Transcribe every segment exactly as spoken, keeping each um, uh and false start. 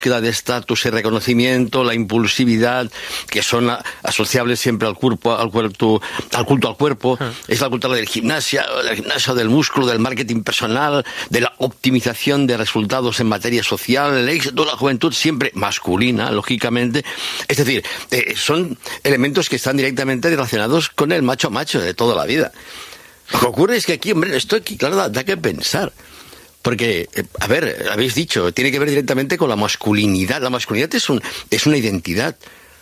de estatus y reconocimiento, la impulsividad, que son a, asociables siempre al cuerpo, al cuerpo, al culto al cuerpo, uh-huh. Es la cultura del gimnasia, del gimnasio, del músculo, del marketing personal, de la optimización de resultados en materia social, el éxito de la juventud siempre masculina, lógicamente. Es decir, eh, son elementos que están directamente relacionados con el macho macho de toda la vida. Lo que ocurre es que aquí, hombre, esto aquí, claro, da, da que pensar. Porque, a ver, habéis dicho, tiene que ver directamente con la masculinidad. La masculinidad es, un, es una identidad.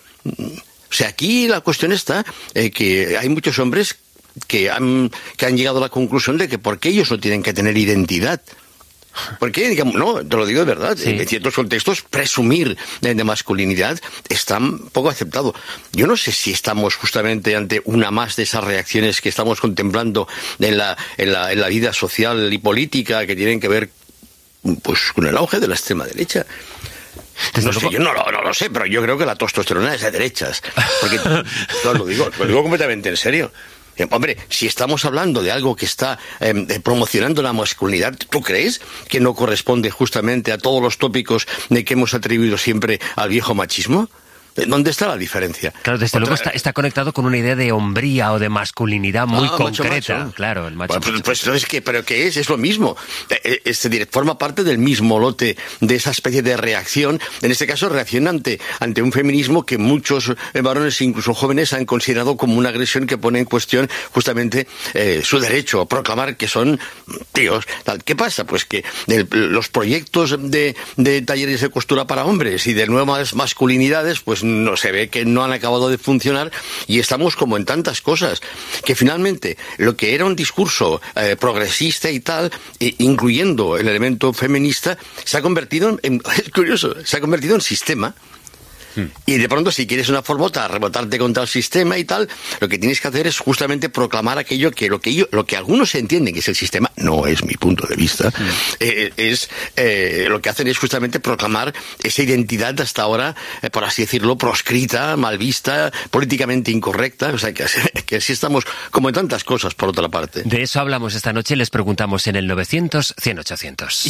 O sea, aquí la cuestión está eh, que hay muchos hombres que han, que han llegado a la conclusión de que por qué ellos no tienen que tener identidad. Porque, digamos, no, te lo digo de verdad, sí. En ciertos contextos presumir de, de masculinidad está poco aceptado. Yo no sé si estamos justamente ante una más de esas reacciones que estamos contemplando en la, en la, en la vida social y política que tienen que ver pues con el auge de la extrema derecha. No sé, yo no, no, no lo sé, pero yo creo que la testosterona es de derechas. Porque, no, lo digo, lo digo completamente en serio. Hombre, si estamos hablando de algo que está eh, promocionando la masculinidad, ¿tú crees que no corresponde justamente a todos los tópicos de que hemos atribuido siempre al viejo machismo? ¿Dónde está la diferencia? Claro, desde Otra... luego está, está conectado con una idea de hombría o de masculinidad muy ah, concreta. Macho, macho. Claro, el macho. Bueno, pues, pues entonces, ¿qué? ¿Pero qué es? Es lo mismo. Este, forma parte del mismo lote de esa especie de reacción. En este caso, reacción ante, ante un feminismo que muchos varones, incluso jóvenes, han considerado como una agresión que pone en cuestión justamente eh, su derecho a proclamar que son tíos. ¿Qué pasa? Pues que el, los proyectos de, de talleres de costura para hombres y de nuevas masculinidades, pues no se ve que no han acabado de funcionar y estamos como en tantas cosas que finalmente lo que era un discurso eh, progresista y tal, e, incluyendo el elemento feminista, se ha convertido en, es curioso, se ha convertido en sistema. Y de pronto, si quieres una formota, rebotarte contra el sistema y tal, lo que tienes que hacer es justamente proclamar aquello que lo que ellos, lo que algunos entienden que es el sistema, no es mi punto de vista, sí. eh, es eh, lo que hacen es justamente proclamar esa identidad hasta ahora, eh, por así decirlo, proscrita, mal vista, políticamente incorrecta, o sea que, que así estamos como en tantas cosas, por otra parte. De eso hablamos esta noche, les preguntamos en el novecientos, cien, ochocientos.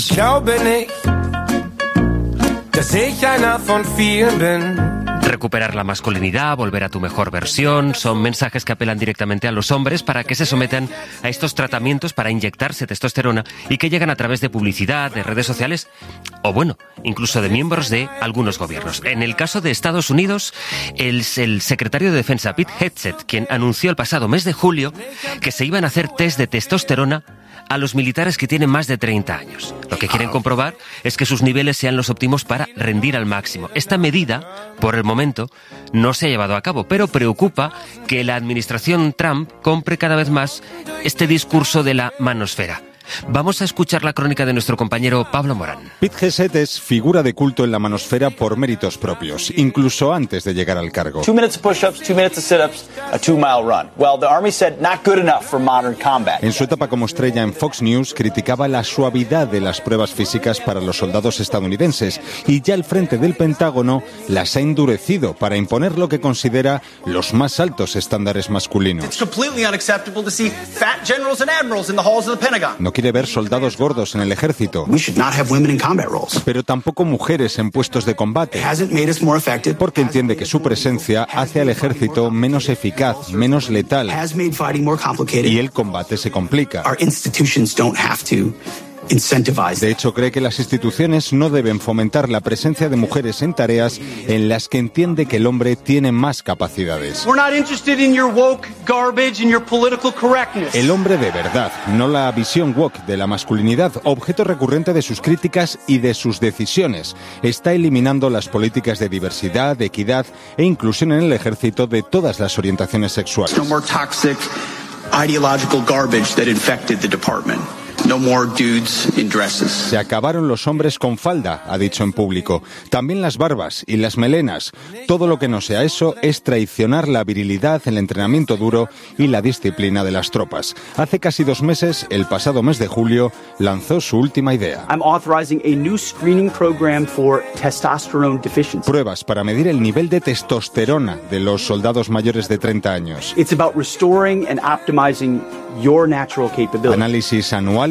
Recuperar la masculinidad, volver a tu mejor versión, son mensajes que apelan directamente a los hombres para que se sometan a estos tratamientos para inyectarse testosterona y que llegan a través de publicidad, de redes sociales o, bueno, incluso de miembros de algunos gobiernos. En el caso de Estados Unidos, el, el secretario de Defensa, Pete Hegseth, quien anunció el pasado mes de julio que se iban a hacer test de testosterona a los militares que tienen más de treinta años. Lo que quieren comprobar es que sus niveles sean los óptimos para rendir al máximo. Esta medida, por el momento, no se ha llevado a cabo, pero preocupa que la administración Trump compre cada vez más este discurso de la manosfera. Vamos a escuchar la crónica de nuestro compañero Pablo Morán. Pete Hegseth es figura de culto en la manosfera por méritos propios, incluso antes de llegar al cargo. Two minutes of push-ups, two minutes of sit-ups, a two-mile run. Well, the Army said not good enough for modern combat. En su etapa como estrella en Fox News, criticaba la suavidad de las pruebas físicas para los soldados estadounidenses y ya al frente del Pentágono las ha endurecido para imponer lo que considera los más altos estándares masculinos. It's completely unacceptable to see fat generals and admirals in the halls of the Pentagon. No quiere ver soldados gordos en el ejército, We should not have women in combat roles. pero tampoco mujeres en puestos de combate, It hasn't made us more effective. porque entiende que su presencia hace al ejército menos eficaz, menos letal, Has made fighting more complicated. y el combate se complica. Our institutions don't have to incentivize. De hecho, cree que las instituciones no deben fomentar la presencia de mujeres en tareas en las que entiende que el hombre tiene más capacidades. We're not interested in your woke garbage and your political correctness. El hombre de verdad, no la visión woke de la masculinidad, objeto recurrente de sus críticas y de sus decisiones, está eliminando las políticas de diversidad, equidad e inclusión en el ejército de todas las orientaciones sexuales. No more toxic ideological garbage that infected the department. No more dudes in dresses. Se acabaron los hombres con falda, ha dicho en público. También las barbas y las melenas. Todo lo que no sea eso es traicionar la virilidad, el entrenamiento duro y la disciplina de las tropas. Hace casi dos meses, el pasado mes de julio, lanzó su última idea. I'm authorizing a new screening program for testosterone deficiency. Pruebas para medir el nivel de testosterona de los soldados mayores de treinta años. It's about restoring and optimizing your natural capability. Análisis anuales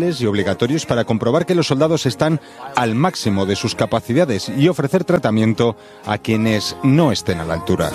anuales y obligatorios para comprobar que los soldados están al máximo de sus capacidades y ofrecer tratamiento a quienes no estén a la altura.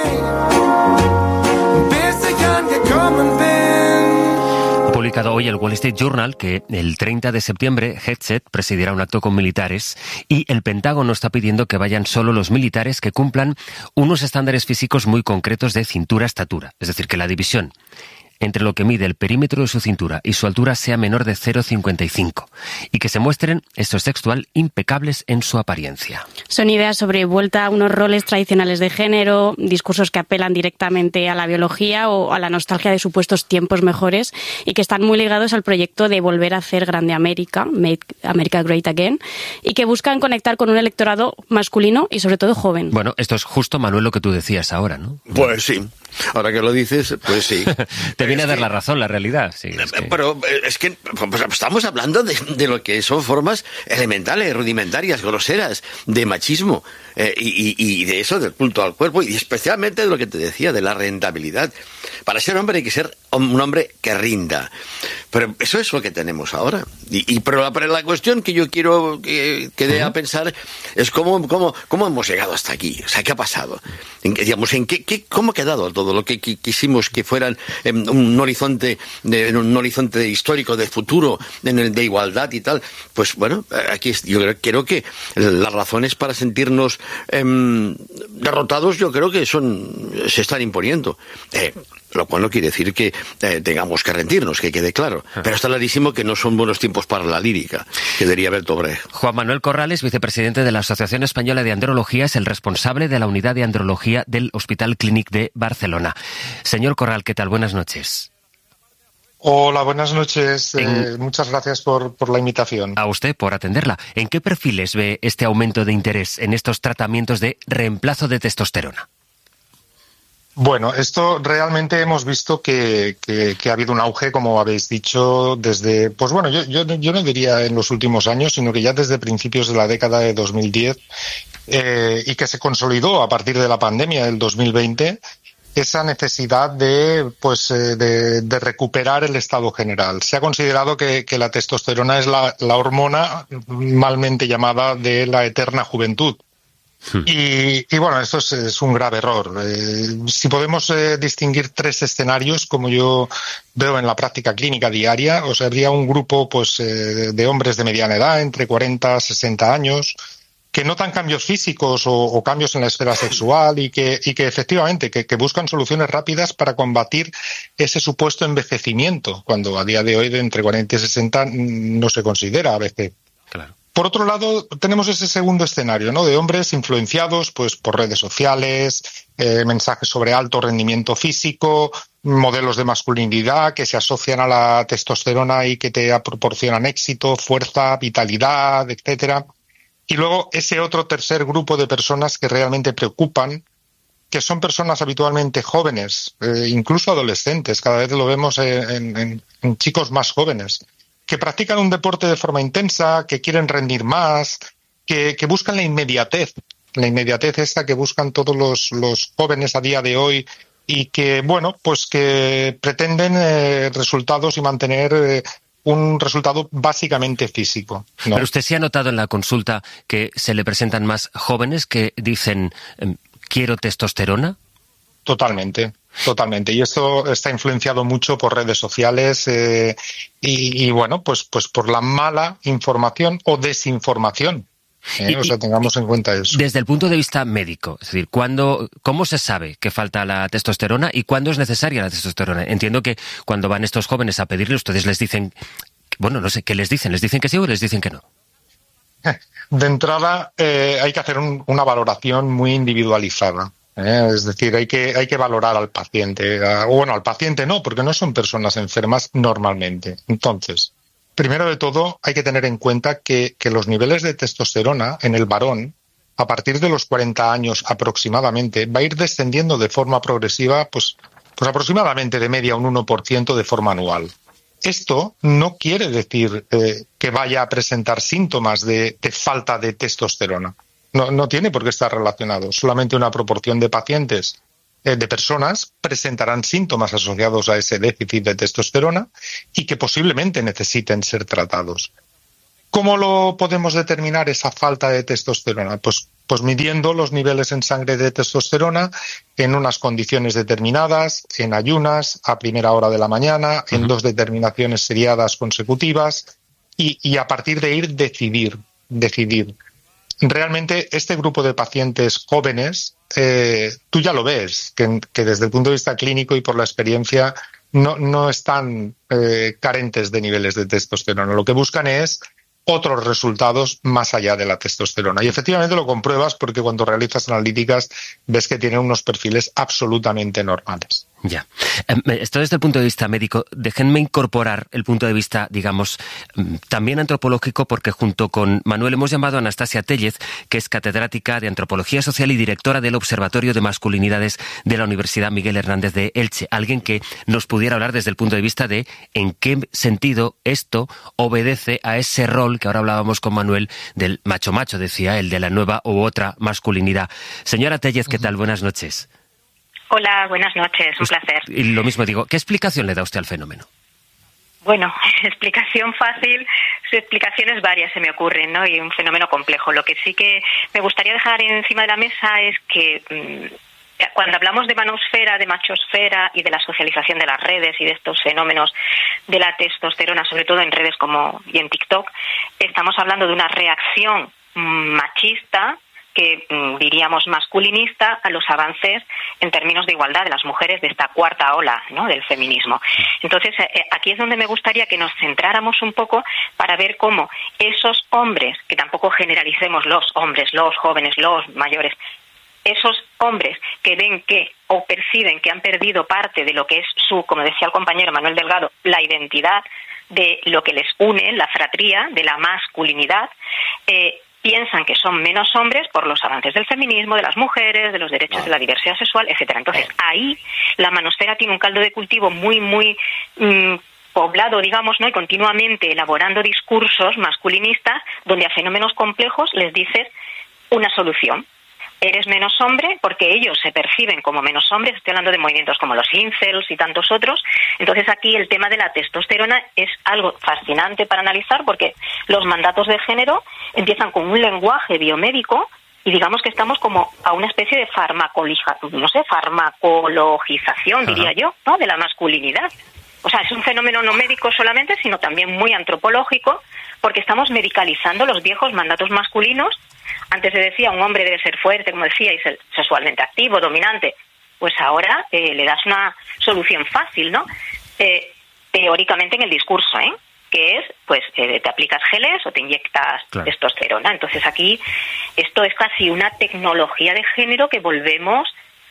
Ha publicado hoy el Wall Street Journal que el treinta de septiembre Hegseth presidirá un acto con militares y el Pentágono está pidiendo que vayan solo los militares que cumplan unos estándares físicos muy concretos de cintura-estatura. Es decir, que la división entre lo que mide el perímetro de su cintura y su altura sea menor de cero coma cincuenta y cinco y que se muestren, esto es textual, impecables en su apariencia. Son ideas sobre vuelta a unos roles tradicionales de género, discursos que apelan directamente a la biología o a la nostalgia de supuestos tiempos mejores y que están muy ligados al proyecto de volver a hacer grande América, Make America Great Again, y que buscan conectar con un electorado masculino y sobre todo joven. Bueno, esto es justo, Manuel, lo que tú decías ahora, ¿no? Pues sí. Ahora que lo dices, pues sí. Te viene es a dar que, la razón, la realidad. Sí, es que... Pero es que pues, estamos hablando de, de lo que son formas elementales, rudimentarias, groseras, de machismo, eh, y, y de eso, del culto al cuerpo, y especialmente de lo que te decía, de la rentabilidad. Para ser hombre hay que ser un hombre que rinda. Pero eso es lo que tenemos ahora. Y, y pero, la, pero la cuestión que yo quiero que, que dé a pensar es cómo, cómo, cómo hemos llegado hasta aquí. O sea, ¿qué ha pasado? En, digamos, en qué, qué, ¿cómo ha quedado todo lo que quisimos que fueran en un horizonte, de, en un horizonte histórico de futuro, en el de igualdad y tal? Pues bueno, aquí es, yo creo, creo que las razones para sentirnos eh, derrotados, yo creo que son se están imponiendo. Eh, Lo cual no quiere decir que eh, tengamos que rendirnos, que quede claro. Pero está clarísimo que no son buenos tiempos para la lírica, que diría Bertolt Brecht. Juan Manuel Corrales, vicepresidente de la Asociación Española de Andrología, es el responsable de la unidad de andrología del Hospital Clínic de Barcelona. Señor Corral, ¿qué tal? Buenas noches. Hola, buenas noches. En... Eh, muchas gracias por, por la invitación. A usted por atenderla. ¿En qué perfiles ve este aumento de interés en estos tratamientos de reemplazo de testosterona? Bueno, esto realmente hemos visto que, que, que ha habido un auge, como habéis dicho, desde, pues bueno, yo, yo, yo no diría en los últimos años, sino que ya desde principios de la década de dos mil diez, eh, y que se consolidó a partir de la pandemia del dos mil veinte, esa necesidad de, pues, eh, de, de recuperar el estado general. Se ha considerado que, que la testosterona es la, la hormona malmente llamada de la eterna juventud. Y, y bueno, esto es, es un grave error. Eh, si podemos eh, distinguir tres escenarios, como yo veo en la práctica clínica diaria, o sea, habría un grupo pues eh, de hombres de mediana edad, entre cuarenta y sesenta años, que notan cambios físicos o, o cambios en la esfera sexual y que, y que efectivamente que, que buscan soluciones rápidas para combatir ese supuesto envejecimiento, cuando a día de hoy de entre cuarenta y sesenta no se considera a veces. Claro. Por otro lado, tenemos ese segundo escenario, ¿no? De hombres influenciados, pues, por redes sociales, eh, mensajes sobre alto rendimiento físico, modelos de masculinidad que se asocian a la testosterona y que te proporcionan éxito, fuerza, vitalidad, etcétera. Y luego ese otro tercer grupo de personas que realmente preocupan, que son personas habitualmente jóvenes, eh, incluso adolescentes, cada vez lo vemos en, en, en chicos más jóvenes, que practican un deporte de forma intensa, que quieren rendir más, que, que buscan la inmediatez, la inmediatez esta que buscan todos los, los jóvenes a día de hoy y que, bueno, pues que pretenden eh, resultados y mantener eh, un resultado básicamente físico, ¿no? Pero usted sí ha notado en la consulta que se le presentan más jóvenes que dicen ¿quiero testosterona? Totalmente. Totalmente, y esto está influenciado mucho por redes sociales eh, y, y bueno, pues pues por la mala información o desinformación. Eh, y, o sea, tengamos en cuenta eso. Desde el punto de vista médico, es decir, ¿cuándo, ¿cómo se sabe que falta la testosterona y cuándo es necesaria la testosterona? Entiendo que cuando van estos jóvenes a pedirle, ustedes les dicen, bueno, no sé, ¿qué les dicen? ¿Les dicen que sí o les dicen que no? De entrada, eh, hay que hacer un, una valoración muy individualizada. Eh, es decir, hay que hay que valorar al paciente. A, bueno, al paciente no, porque no son personas enfermas normalmente. Entonces, primero de todo, hay que tener en cuenta que, que los niveles de testosterona en el varón, a partir de los cuarenta años aproximadamente, va a ir descendiendo de forma progresiva, pues, pues aproximadamente de media un uno por ciento de forma anual. Esto no quiere decir eh, que vaya a presentar síntomas de, de falta de testosterona. No, no tiene por qué estar relacionado. Solamente una proporción de pacientes eh, de personas presentarán síntomas asociados a ese déficit de testosterona y que posiblemente necesiten ser tratados. ¿Cómo lo podemos determinar esa falta de testosterona? Pues, pues midiendo los niveles en sangre de testosterona en unas condiciones determinadas, en ayunas, a primera hora de la mañana, uh-huh. en dos determinaciones seriadas consecutivas y, y a partir de ir decidir, decidir. Realmente este grupo de pacientes jóvenes, eh, tú ya lo ves, que, que desde el punto de vista clínico y por la experiencia no, no están eh, carentes de niveles de testosterona. Lo que buscan es otros resultados más allá de la testosterona. Y efectivamente lo compruebas porque cuando realizas analíticas ves que tienen unos perfiles absolutamente normales. Ya. Esto desde el punto de vista médico. Déjenme incorporar el punto de vista, digamos, también antropológico, porque junto con Manuel hemos llamado a Anastasia Tellez, que es catedrática de Antropología Social y directora del Observatorio de Masculinidades de la Universidad Miguel Hernández de Elche. Alguien que nos pudiera hablar desde el punto de vista de en qué sentido esto obedece a ese rol que ahora hablábamos con Manuel del macho-macho, decía él, de la nueva u otra masculinidad. Señora Tellez, ¿qué tal? Buenas noches. Hola, buenas noches, un placer. Y lo mismo digo, ¿qué explicación le da usted al fenómeno? Bueno, explicación fácil, explicaciones varias se me ocurren, ¿no? Y un fenómeno complejo. Lo que sí que me gustaría dejar encima de la mesa es que mmm, cuando hablamos de manosfera, de machosfera y de la socialización de las redes y de estos fenómenos de la testosterona, sobre todo en redes como y en TikTok, estamos hablando de una reacción machista que diríamos masculinista a los avances en términos de igualdad de las mujeres de esta cuarta ola, ¿no?, del feminismo. Entonces, eh, aquí es donde me gustaría que nos centráramos un poco para ver cómo esos hombres, que tampoco generalicemos los hombres, los jóvenes, los mayores, esos hombres que ven que o perciben que han perdido parte de lo que es su, como decía el compañero Manuel Delgado, la identidad de lo que les une, la fratría de la masculinidad, eh, piensan que son menos hombres por los avances del feminismo, de las mujeres, de los derechos ah. de la diversidad sexual, etcétera. Entonces, ahí la manosfera tiene un caldo de cultivo muy, muy mmm, poblado, digamos, ¿no? Y continuamente elaborando discursos masculinistas donde a fenómenos complejos les dices una solución. Eres menos hombre porque ellos se perciben como menos hombres. Estoy hablando de movimientos como los incels y tantos otros. Entonces aquí el tema de la testosterona es algo fascinante para analizar porque los mandatos de género empiezan con un lenguaje biomédico y digamos que estamos como a una especie de farmacologización, no sé, farmacologización, diría Ajá. yo, ¿no?, de la masculinidad. O sea, es un fenómeno no médico solamente, sino también muy antropológico, porque estamos medicalizando los viejos mandatos masculinos. Antes se decía, un hombre debe ser fuerte, como decíais, sexualmente activo, dominante. Pues ahora eh, le das una solución fácil, ¿no? Eh, teóricamente en el discurso, ¿eh? Que es, pues, eh, te aplicas geles o te inyectas claro. testosterona. Entonces aquí, esto es casi una tecnología de género que volvemos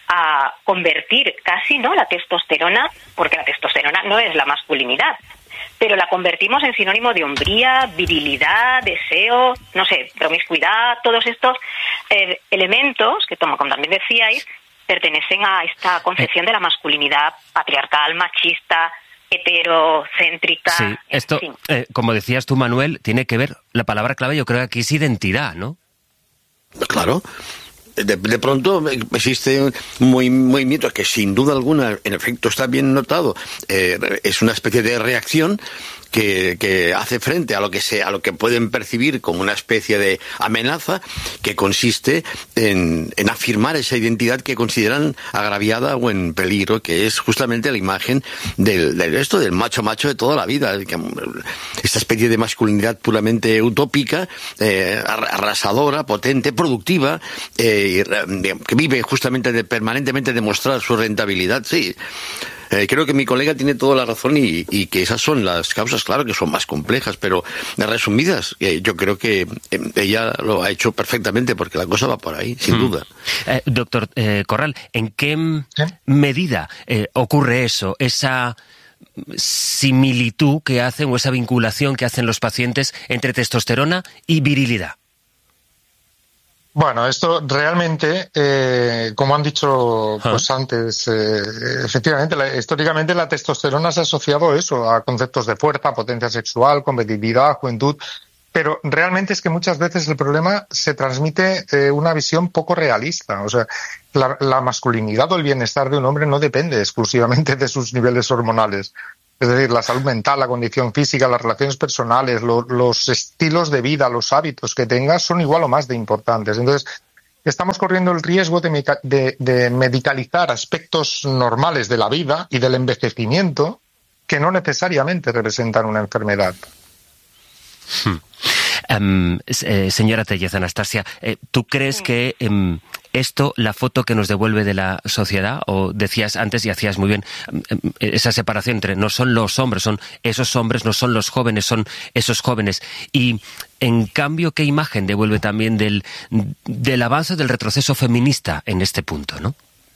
a convertir casi, ¿no?, la testosterona, porque la testosterona no es la masculinidad, pero la convertimos en sinónimo de hombría, virilidad, deseo, no sé, promiscuidad. Todos estos eh, elementos que, como también decíais, pertenecen a esta concepción de la masculinidad patriarcal, machista, heterocéntrica. Sí, esto, en fin. eh, como decías tú, Manuel, tiene que ver, la palabra clave yo creo que aquí es identidad, ¿no? Claro. De, de pronto existe un movimiento que sin duda alguna, en efecto, está bien notado. Eh, es una especie de reacción que, que hace frente a lo que se, a lo que pueden percibir como una especie de amenaza que consiste en, en afirmar esa identidad que consideran agraviada o en peligro, que es justamente la imagen del, del esto, del macho macho de toda la vida. Esta especie de masculinidad puramente utópica, eh, arrasadora, potente, productiva, eh, que vive justamente de permanentemente demostrar su rentabilidad. Sí. Eh, creo que mi colega tiene toda la razón y, y que esas son las causas, claro que son más complejas, pero resumidas, eh, yo creo que eh, ella lo ha hecho perfectamente porque la cosa va por ahí, sin hmm. duda. Eh, doctor eh, Corral, ¿en qué ¿Eh? medida eh, ocurre eso, esa similitud que hacen o esa vinculación que hacen los pacientes entre testosterona y virilidad? Bueno, esto realmente, eh, como han dicho pues ¿Ah? antes, eh, efectivamente, la, históricamente la testosterona se ha asociado a eso, a conceptos de fuerza, potencia sexual, competitividad, juventud, pero realmente es que muchas veces el problema se transmite eh, una visión poco realista. O sea, la, la masculinidad o el bienestar de un hombre no depende exclusivamente de sus niveles hormonales. Es decir, la salud mental, la condición física, las relaciones personales, lo, los estilos de vida, los hábitos que tengas son igual o más de importantes. Entonces, estamos corriendo el riesgo de, meca- de, de medicalizar aspectos normales de la vida y del envejecimiento que no necesariamente representan una enfermedad. Hmm. Um, eh, señora Tellez, Anastasia, eh, ¿tú crees sí. que um, esto, la foto que nos devuelve de la sociedad, o decías antes y hacías muy bien, um, esa separación entre no son los hombres, son esos hombres, no son los jóvenes, son esos jóvenes, y en cambio, ¿qué imagen devuelve también del, del avance, del retroceso feminista en este punto, no?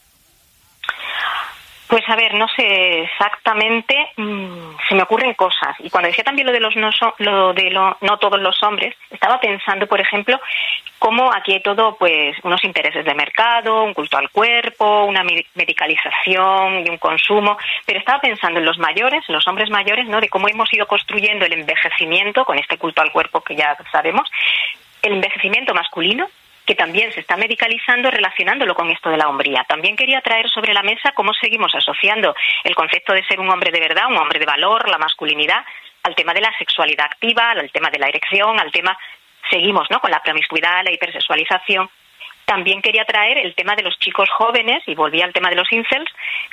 Pues a ver, no sé exactamente, mmm, se me ocurren cosas. Y cuando decía también lo de los no, so, lo de lo, no todos los hombres, estaba pensando, por ejemplo, cómo aquí hay todo, pues, unos intereses de mercado, un culto al cuerpo, una medicalización y un consumo. Pero estaba pensando en los mayores, en los hombres mayores, ¿no? De cómo hemos ido construyendo el envejecimiento con este culto al cuerpo que ya sabemos, el envejecimiento masculino, que también se está medicalizando, relacionándolo con esto de la hombría. También quería traer sobre la mesa cómo seguimos asociando el concepto de ser un hombre de verdad, un hombre de valor, la masculinidad, al tema de la sexualidad activa, al tema de la erección, al tema, seguimos, ¿no?, con la promiscuidad, la hipersexualización. También quería traer el tema de los chicos jóvenes, y volví al tema de los incels,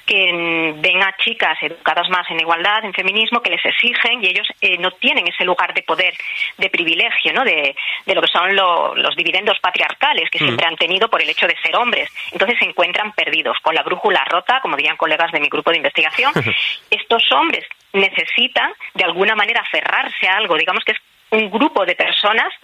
que ven a chicas educadas más en igualdad, en feminismo, que les exigen, y ellos eh, no tienen ese lugar de poder, de privilegio, ¿no?, de, de lo que son lo, los dividendos patriarcales que mm. siempre han tenido por el hecho de ser hombres. Entonces se encuentran perdidos, con la brújula rota, como dirían colegas de mi grupo de investigación. Estos hombres necesitan, de alguna manera, aferrarse a algo, digamos que es un grupo de personas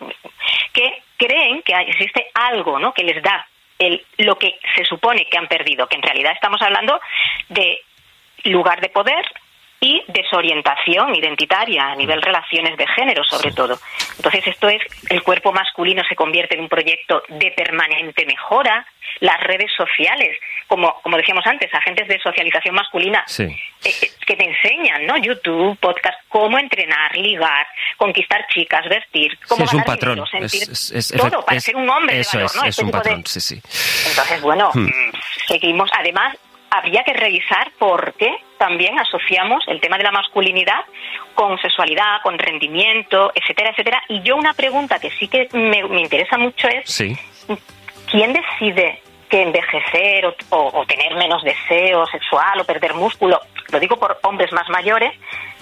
que creen que existe algo, ¿no?, que les da el, lo que se supone que han perdido, que en realidad estamos hablando de lugar de poder y desorientación identitaria a nivel relaciones de género, sobre todo. Entonces esto es, el cuerpo masculino se convierte en un proyecto de permanente mejora, las redes sociales, como como decíamos antes, agentes de socialización masculina, sí. eh, que te enseñan, ¿no?, YouTube, podcast, cómo entrenar, ligar, conquistar chicas, vestir, cómo sí, es ganar un patrón, dinero, sentir, es, es, es, todo, para es, ser un hombre eso de valor, es, ¿no? Es este un patrón, de... sí, sí. Entonces, bueno, hmm. seguimos, además, habría que revisar por qué también asociamos el tema de la masculinidad con sexualidad, con rendimiento, etcétera, etcétera. Y yo una pregunta que sí que me, me interesa mucho es, sí. ¿quién decide que envejecer o, o, o tener menos deseo sexual o perder músculo, lo digo por hombres más mayores,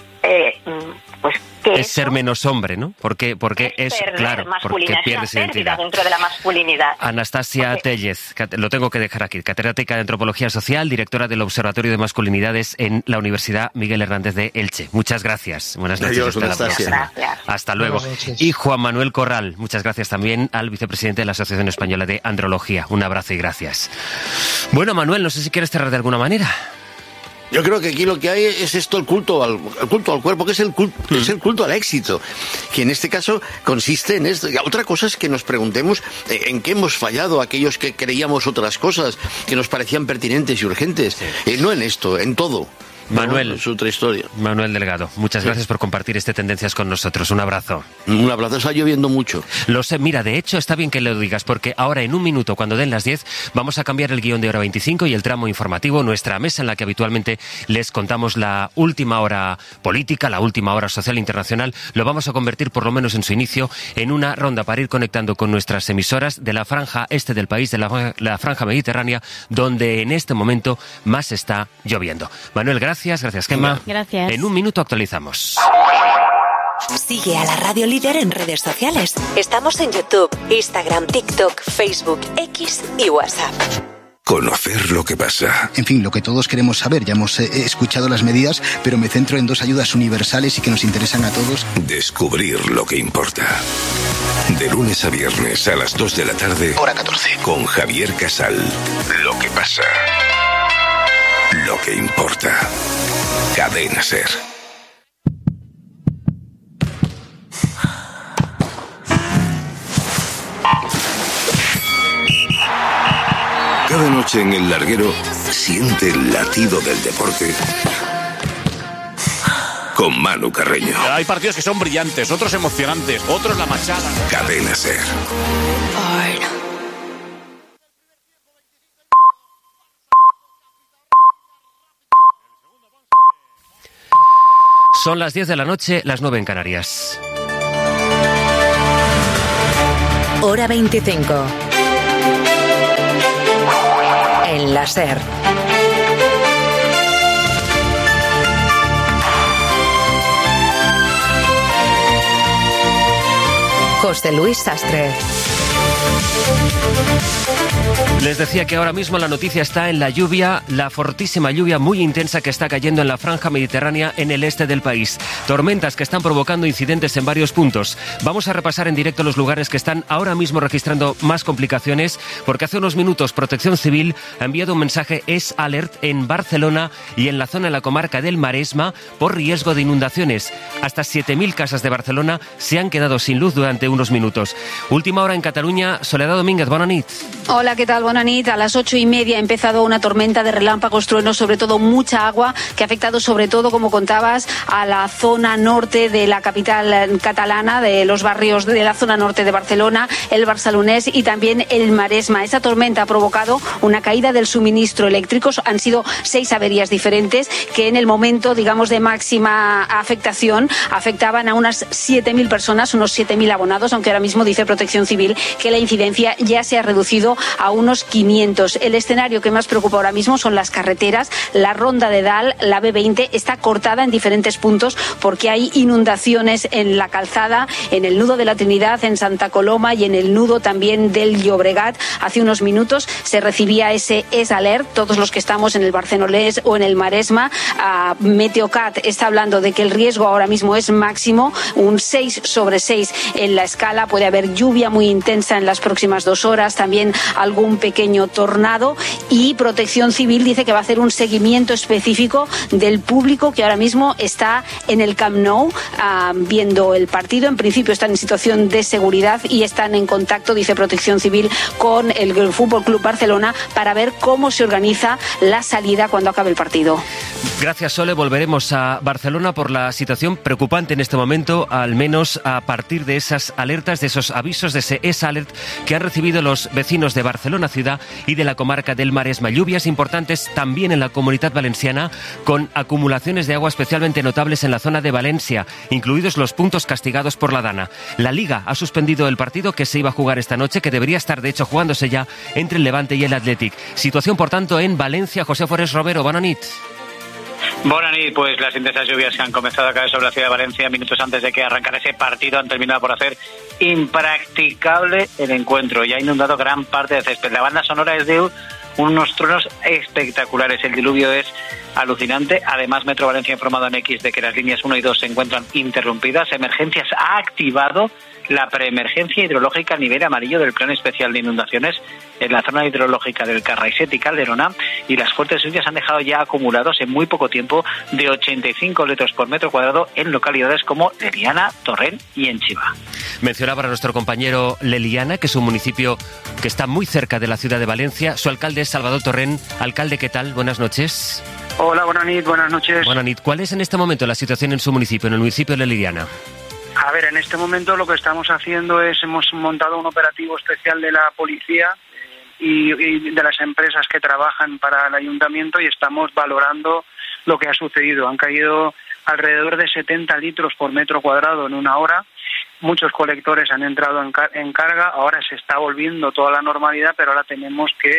eh, pues que es eso, ser menos hombre, ¿no? Porque porque es, es claro, porque pierdes identidad dentro de la masculinidad. Anastasia porque... Tellez, lo tengo que dejar aquí, catedrática de Antropología Social, directora del Observatorio de Masculinidades en la Universidad Miguel Hernández de Elche. Muchas gracias. Buenas noches. Adiós, hasta la próxima. Gracias. Hasta luego. Y Juan Manuel Corral, muchas gracias también al vicepresidente de la Asociación Española de Andrología. Un abrazo y gracias. Bueno, Manuel, no sé si quieres cerrar de alguna manera. Yo creo que aquí lo que hay es esto, el culto al, el culto al cuerpo, que es el culto, mm. es el culto al éxito, que en este caso consiste en esto. Otra cosa es que nos preguntemos en qué hemos fallado aquellos que creíamos otras cosas que nos parecían pertinentes y urgentes. Sí. Eh, no en esto, en todo. Manuel, no, es otra historia. Manuel Delgado, muchas gracias por compartir este Tendencias con nosotros. Un abrazo. Un abrazo, está lloviendo mucho. Lo sé, mira, de hecho está bien que lo digas, porque ahora en un minuto, cuando den las diez, vamos a cambiar el guión de hora veinticinco y el tramo informativo, nuestra mesa en la que habitualmente les contamos la última hora política, la última hora social internacional, lo vamos a convertir, por lo menos en su inicio, en una ronda para ir conectando con nuestras emisoras de la franja este del país, de la, la franja mediterránea, donde en este momento más está lloviendo. Manuel, gracias. Gracias, gracias, Gemma. Gracias. En un minuto actualizamos. Sigue a la Radio Líder en redes sociales. Estamos en YouTube, Instagram, TikTok, Facebook, X y WhatsApp. Conocer lo que pasa. En fin, lo que todos queremos saber. Ya hemos eh, escuchado las medidas, pero me centro en dos ayudas universales y que nos interesan a todos. Descubrir lo que importa. De lunes a viernes a las dos de la tarde. Hora catorce. Con Javier Casal. Lo que pasa. Lo que importa. Cadena Ser. Cada noche en el larguero siente el latido del deporte con Manu Carreño. Hay partidos que son brillantes, otros emocionantes, otros la machada. Cadena SER. Son las diez de la noche, las nueve en Canarias. Hora veinticinco. En la SER. José Luis Sastre. Les decía que ahora mismo la noticia está en la lluvia, la fortísima lluvia muy intensa que está cayendo en la franja mediterránea en el este del país. Tormentas que están provocando incidentes en varios puntos. Vamos a repasar en directo los lugares que están ahora mismo registrando más complicaciones, porque hace unos minutos Protección Civil ha enviado un mensaje Es Alert en Barcelona y en la zona de la comarca del Maresma por riesgo de inundaciones. Hasta siete mil casas de Barcelona se han quedado sin luz durante unos minutos. Última hora en Cataluña, Soledad Domínguez, bona nit. Hola, ¿qué tal? Bona nit. A las ocho y media ha empezado una tormenta de relámpagos, truenos, sobre todo mucha agua, que ha afectado sobre todo, como contabas, a la zona norte de la capital catalana, de los barrios de la zona norte de Barcelona, el Barcelonés y también el Maresma. Esa tormenta ha provocado una caída del suministro eléctrico. Han sido seis averías diferentes que en el momento, digamos, de máxima afectación afectaban a unas siete mil personas, unos siete mil abonados, aunque ahora mismo dice Protección Civil que la incidencia ya se ha reducido a unos quinientos. El escenario que más preocupa ahora mismo son las carreteras. La ronda de Dalt, la B veinte, está cortada en diferentes puntos porque hay inundaciones en la calzada, en el nudo de la Trinidad, en Santa Coloma y en el nudo también del Llobregat. Hace unos minutos se recibía ese Es Alert. Todos los que estamos en el Barcelonés o en el Maresma, uh, Meteocat está hablando de que el riesgo ahora mismo es máximo, un seis sobre seis en la escala. Puede haber lluvia muy intensa en las próximas dos horas, también algún pequeño tornado, y Protección Civil dice que va a hacer un seguimiento específico del público que ahora mismo está en el Camp Nou uh, viendo el partido. En principio están en situación de seguridad y están en contacto, dice Protección Civil, con el Fútbol Club Barcelona para ver cómo se organiza la salida cuando acabe el partido. Gracias, Sole. Volveremos a Barcelona por la situación preocupante en este momento, al menos a partir de esas alertas, de esos avisos, de ese Es Alert que han recibido los vecinos de Barcelona ciudad y de la comarca del Maresma. Lluvias importantes también en la Comunitat Valenciana, con acumulaciones de agua especialmente notables en la zona de Valencia, incluidos los puntos castigados por la Dana. La Liga ha suspendido el partido que se iba a jugar esta noche, que debería estar de hecho jugándose ya entre el Levante y el Athletic. Situación, por tanto, en Valencia. José Forés Robero, bona nit. Bona nit, pues las intensas lluvias que han comenzado a caer sobre la ciudad de Valencia minutos antes de que arrancara ese partido han terminado por hacer impracticable el encuentro y ha inundado gran parte del césped. La banda sonora es de unos truenos espectaculares. El diluvio es alucinante. Además, Metro Valencia ha informado en X de que las líneas uno y dos se encuentran interrumpidas. Emergencias ha activado la preemergencia hidrológica a nivel amarillo del Plan Especial de Inundaciones en la zona hidrológica del Carraixet y Calderona, y las fuertes lluvias han dejado ya acumulados en muy poco tiempo de ochenta y cinco litros por metro cuadrado en localidades como Leliana, Torrent y Enchiva. Mencionaba a nuestro compañero Leliana, que es un municipio que está muy cerca de la ciudad de Valencia. Su alcalde es Salvador Torrent. Alcalde, ¿qué tal? Buenas noches. Hola, buenas noches, buenas noches. Buenas noches. ¿Cuál es en este momento la situación en su municipio, en el municipio de Leliana? A ver, en este momento lo que estamos haciendo es, hemos montado un operativo especial de la policía eh, y, y de las empresas que trabajan para el ayuntamiento, y estamos valorando lo que ha sucedido. Han caído alrededor de setenta litros por metro cuadrado en una hora. Muchos colectores han entrado en, car- en carga. Ahora se está volviendo toda la normalidad, pero ahora tenemos que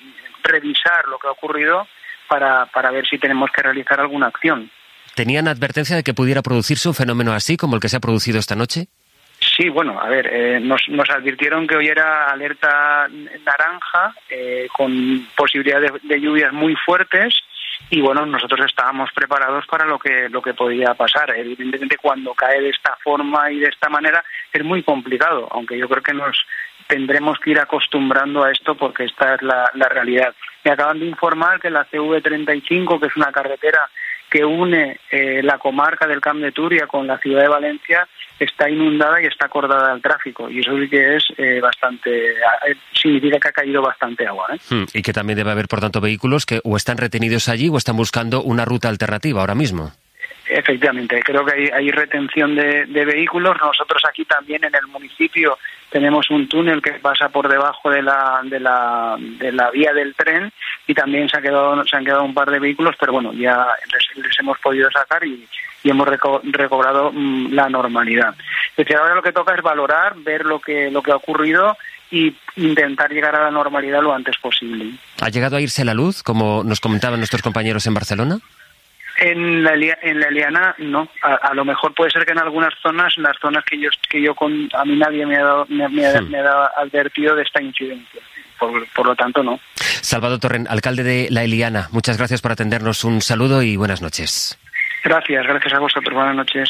revisar lo que ha ocurrido para, para ver si tenemos que realizar alguna acción. ¿Tenían advertencia de que pudiera producirse un fenómeno así como el que se ha producido esta noche? Sí, bueno, a ver, eh, nos, nos advirtieron que hoy era alerta naranja, eh, con posibilidad de, de lluvias muy fuertes, y bueno, nosotros estábamos preparados para lo que lo que podía pasar. Evidentemente, cuando cae de esta forma y de esta manera es muy complicado, aunque yo creo que nos tendremos que ir acostumbrando a esto porque esta es la, la realidad. Me acaban de informar que la C V treinta y cinco, que es una carretera que une eh, la comarca del Camp de Túria con la ciudad de Valencia, está inundada y está acordada al tráfico, y eso sí que es eh, bastante, eh, significa que ha caído bastante agua, ¿eh? Hmm, y que también debe haber, por tanto, vehículos que o están retenidos allí o están buscando una ruta alternativa ahora mismo. Efectivamente, creo que hay, hay retención de, de vehículos. Nosotros aquí también en el municipio tenemos un túnel que pasa por debajo de la de la, de la vía del tren y también se, ha quedado, se han quedado un par de vehículos, pero bueno, ya les, les hemos podido sacar y, y hemos reco recobrado mmm, la normalidad. Es decir, ahora lo que toca es valorar, ver lo que, lo que ha ocurrido y intentar llegar a la normalidad lo antes posible. ¿Ha llegado a irse la luz, como nos comentaban nuestros compañeros en Barcelona? En la, en la Eliana no, a, a lo mejor puede ser que en algunas zonas, en las zonas que yo que yo con a mí nadie me ha dado, me, me, hmm. me ha dado advertido de esta incidencia, por, por lo tanto no. Salvador Torrent, alcalde de La Eliana, muchas gracias por atendernos, un saludo y buenas noches. Gracias, gracias a vosotros, buenas noches.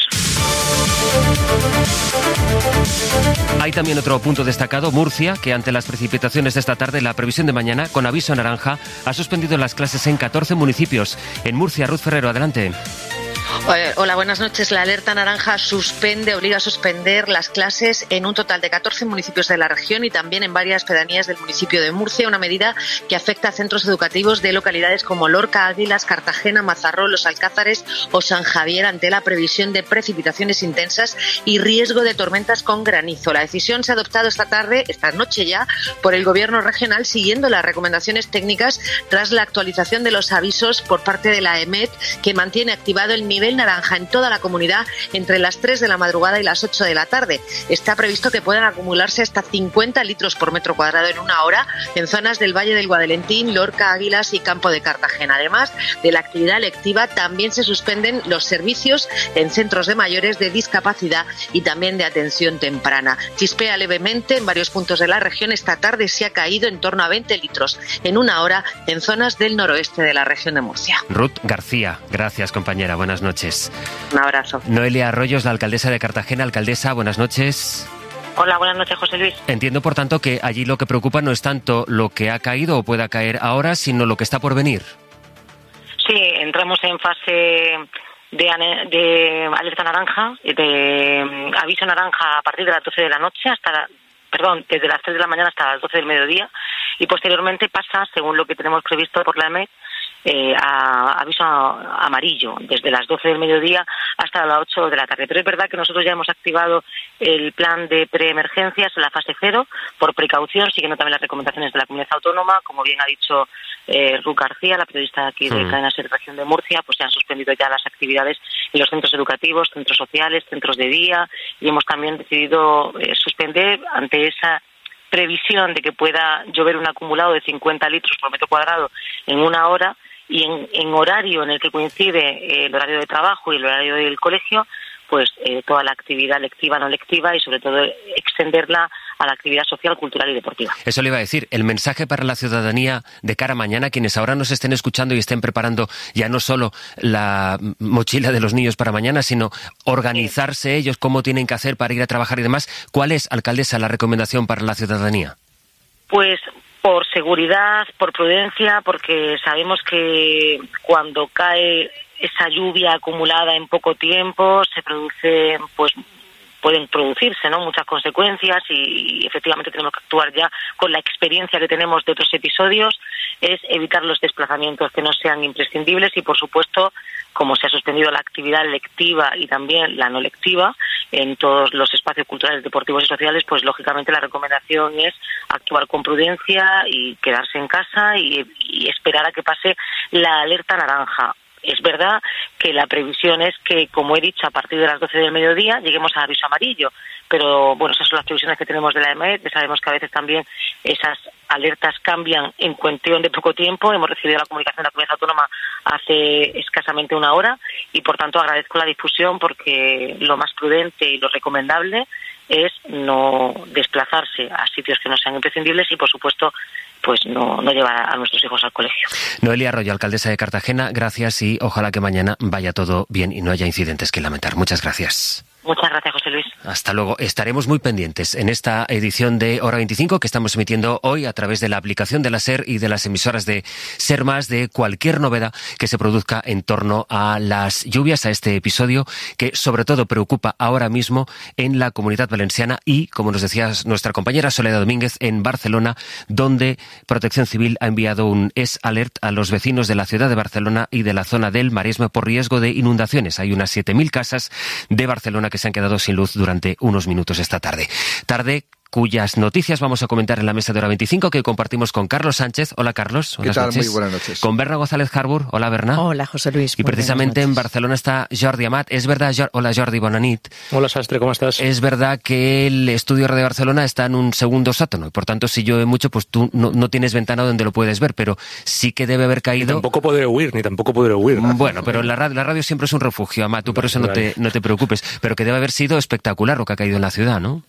Hay también otro punto destacado, Murcia, que ante las precipitaciones de esta tarde, la previsión de mañana, con aviso naranja, ha suspendido las clases en catorce municipios. En Murcia, Ruth Ferrero, adelante. Hola, buenas noches. La alerta naranja suspende, obliga a suspender las clases en un total de catorce municipios de la región y también en varias pedanías del municipio de Murcia, una medida que afecta a centros educativos de localidades como Lorca, Águilas, Cartagena, Mazarrón, Los Alcázares o San Javier ante la previsión de precipitaciones intensas y riesgo de tormentas con granizo. La decisión se ha adoptado esta tarde, esta noche ya, por el Gobierno regional siguiendo las recomendaciones técnicas tras la actualización de los avisos por parte de la EMET, que mantiene activado el nivel naranja en toda la comunidad entre las tres de la madrugada y las ocho de la tarde. Está previsto que puedan acumularse hasta cincuenta litros por metro cuadrado en una hora en zonas del Valle del Guadalentín, Lorca, Águilas y Campo de Cartagena. Además de la actividad lectiva, también se suspenden los servicios en centros de mayores de discapacidad y también de atención temprana. Chispea levemente en varios puntos de la región. Esta tarde se ha caído en torno a veinte litros en una hora en zonas del noroeste de la región de Murcia. Ruth García, gracias compañera, buenas noches. Un abrazo. Noelia Arroyos, la alcaldesa de Cartagena. Alcaldesa, buenas noches. Hola, buenas noches, José Luis. Entiendo, por tanto, que allí lo que preocupa no es tanto lo que ha caído o pueda caer ahora, sino lo que está por venir. Sí, entramos en fase de, de alerta naranja, de aviso naranja a partir de las doce de la noche hasta la, perdón, desde las tres de la mañana hasta las doce del mediodía y posteriormente pasa, según lo que tenemos previsto por la EMET, Eh, a aviso amarillo desde las doce del mediodía hasta las ocho de la tarde. Pero es verdad que nosotros ya hemos activado el plan de preemergencias en la fase cero por precaución, siguiendo también las recomendaciones de la comunidad autónoma. Como bien ha dicho eh, Ruth García, la periodista aquí de mm. Cadena SER Región de Murcia, pues se han suspendido ya las actividades en los centros educativos, centros sociales, centros de día, y hemos también decidido eh, suspender ante esa previsión de que pueda llover un acumulado de cincuenta litros por metro cuadrado en una hora, y en, en horario en el que coincide eh, el horario de trabajo y el horario del colegio, pues eh, toda la actividad lectiva, no lectiva y sobre todo extenderla a la actividad social, cultural y deportiva. Eso le iba a decir, el mensaje para la ciudadanía de cara a mañana, quienes ahora nos estén escuchando y estén preparando ya no solo la mochila de los niños para mañana, sino organizarse ellos, cómo tienen que hacer para ir a trabajar y demás. ¿Cuál es, alcaldesa, la recomendación para la ciudadanía? Pues por seguridad, por prudencia, porque sabemos que cuando cae esa lluvia acumulada en poco tiempo se produce, pues pueden producirse, ¿no?, muchas consecuencias y, y efectivamente tenemos que actuar ya con la experiencia que tenemos de otros episodios, es evitar los desplazamientos que no sean imprescindibles y, por supuesto, como se ha suspendido la actividad lectiva y también la no lectiva en todos los espacios culturales, deportivos y sociales, pues lógicamente la recomendación es actuar con prudencia y quedarse en casa y, y esperar a que pase la alerta naranja. Es verdad que la previsión es que, como he dicho, a partir de las doce del mediodía lleguemos a aviso amarillo, pero bueno, esas son las previsiones que tenemos de la EMET, que sabemos que a veces también esas alertas cambian en cuestión de poco tiempo. Hemos recibido la comunicación de la Comunidad Autónoma hace escasamente una hora y, por tanto, agradezco la difusión porque lo más prudente y lo recomendable es no desplazarse a sitios que no sean imprescindibles y, por supuesto, pues no, no llevar a nuestros hijos al colegio. Noelia Arroyo, alcaldesa de Cartagena, gracias y ojalá que mañana vaya todo bien y no haya incidentes que lamentar. Muchas gracias. Muchas gracias, José Luis. Hasta luego. Estaremos muy pendientes en esta edición de Hora veinticinco que estamos emitiendo hoy a través de la aplicación de la SER y de las emisoras de SER Más, de cualquier novedad que se produzca en torno a las lluvias, a este episodio que sobre todo preocupa ahora mismo en la Comunidad Valenciana y, como nos decía nuestra compañera Soledad Domínguez, en Barcelona, donde Protección Civil ha enviado un S Alert a los vecinos de la ciudad de Barcelona y de la zona del Maresme por riesgo de inundaciones. Hay unas siete mil casas de Barcelona que se han quedado sin luz durante unos minutos esta tarde. Tarde cuyas noticias vamos a comentar en la mesa de Hora veinticinco que compartimos con Carlos Sánchez. Hola, Carlos. ¿Qué tal? Noches. Muy buenas noches. Con Berna González Harbour. Hola, Berna. Hola, José Luis. Y precisamente en Barcelona está Jordi Amat. Es verdad, Jordi... Hola, Jordi, bona nit. Hola, Sastre, ¿cómo estás? Es verdad que el estudio de Barcelona está en un segundo sótano y por tanto si llueve mucho pues tú no, no tienes ventana donde lo puedes ver, pero sí que debe haber caído... Ni tampoco podré huir, ni tampoco podré huir. ¿No? Bueno, pero la radio, la radio siempre es un refugio, Amat, tú por eso no te, no te preocupes, pero que debe haber sido espectacular lo que ha caído en la ciudad, ¿no?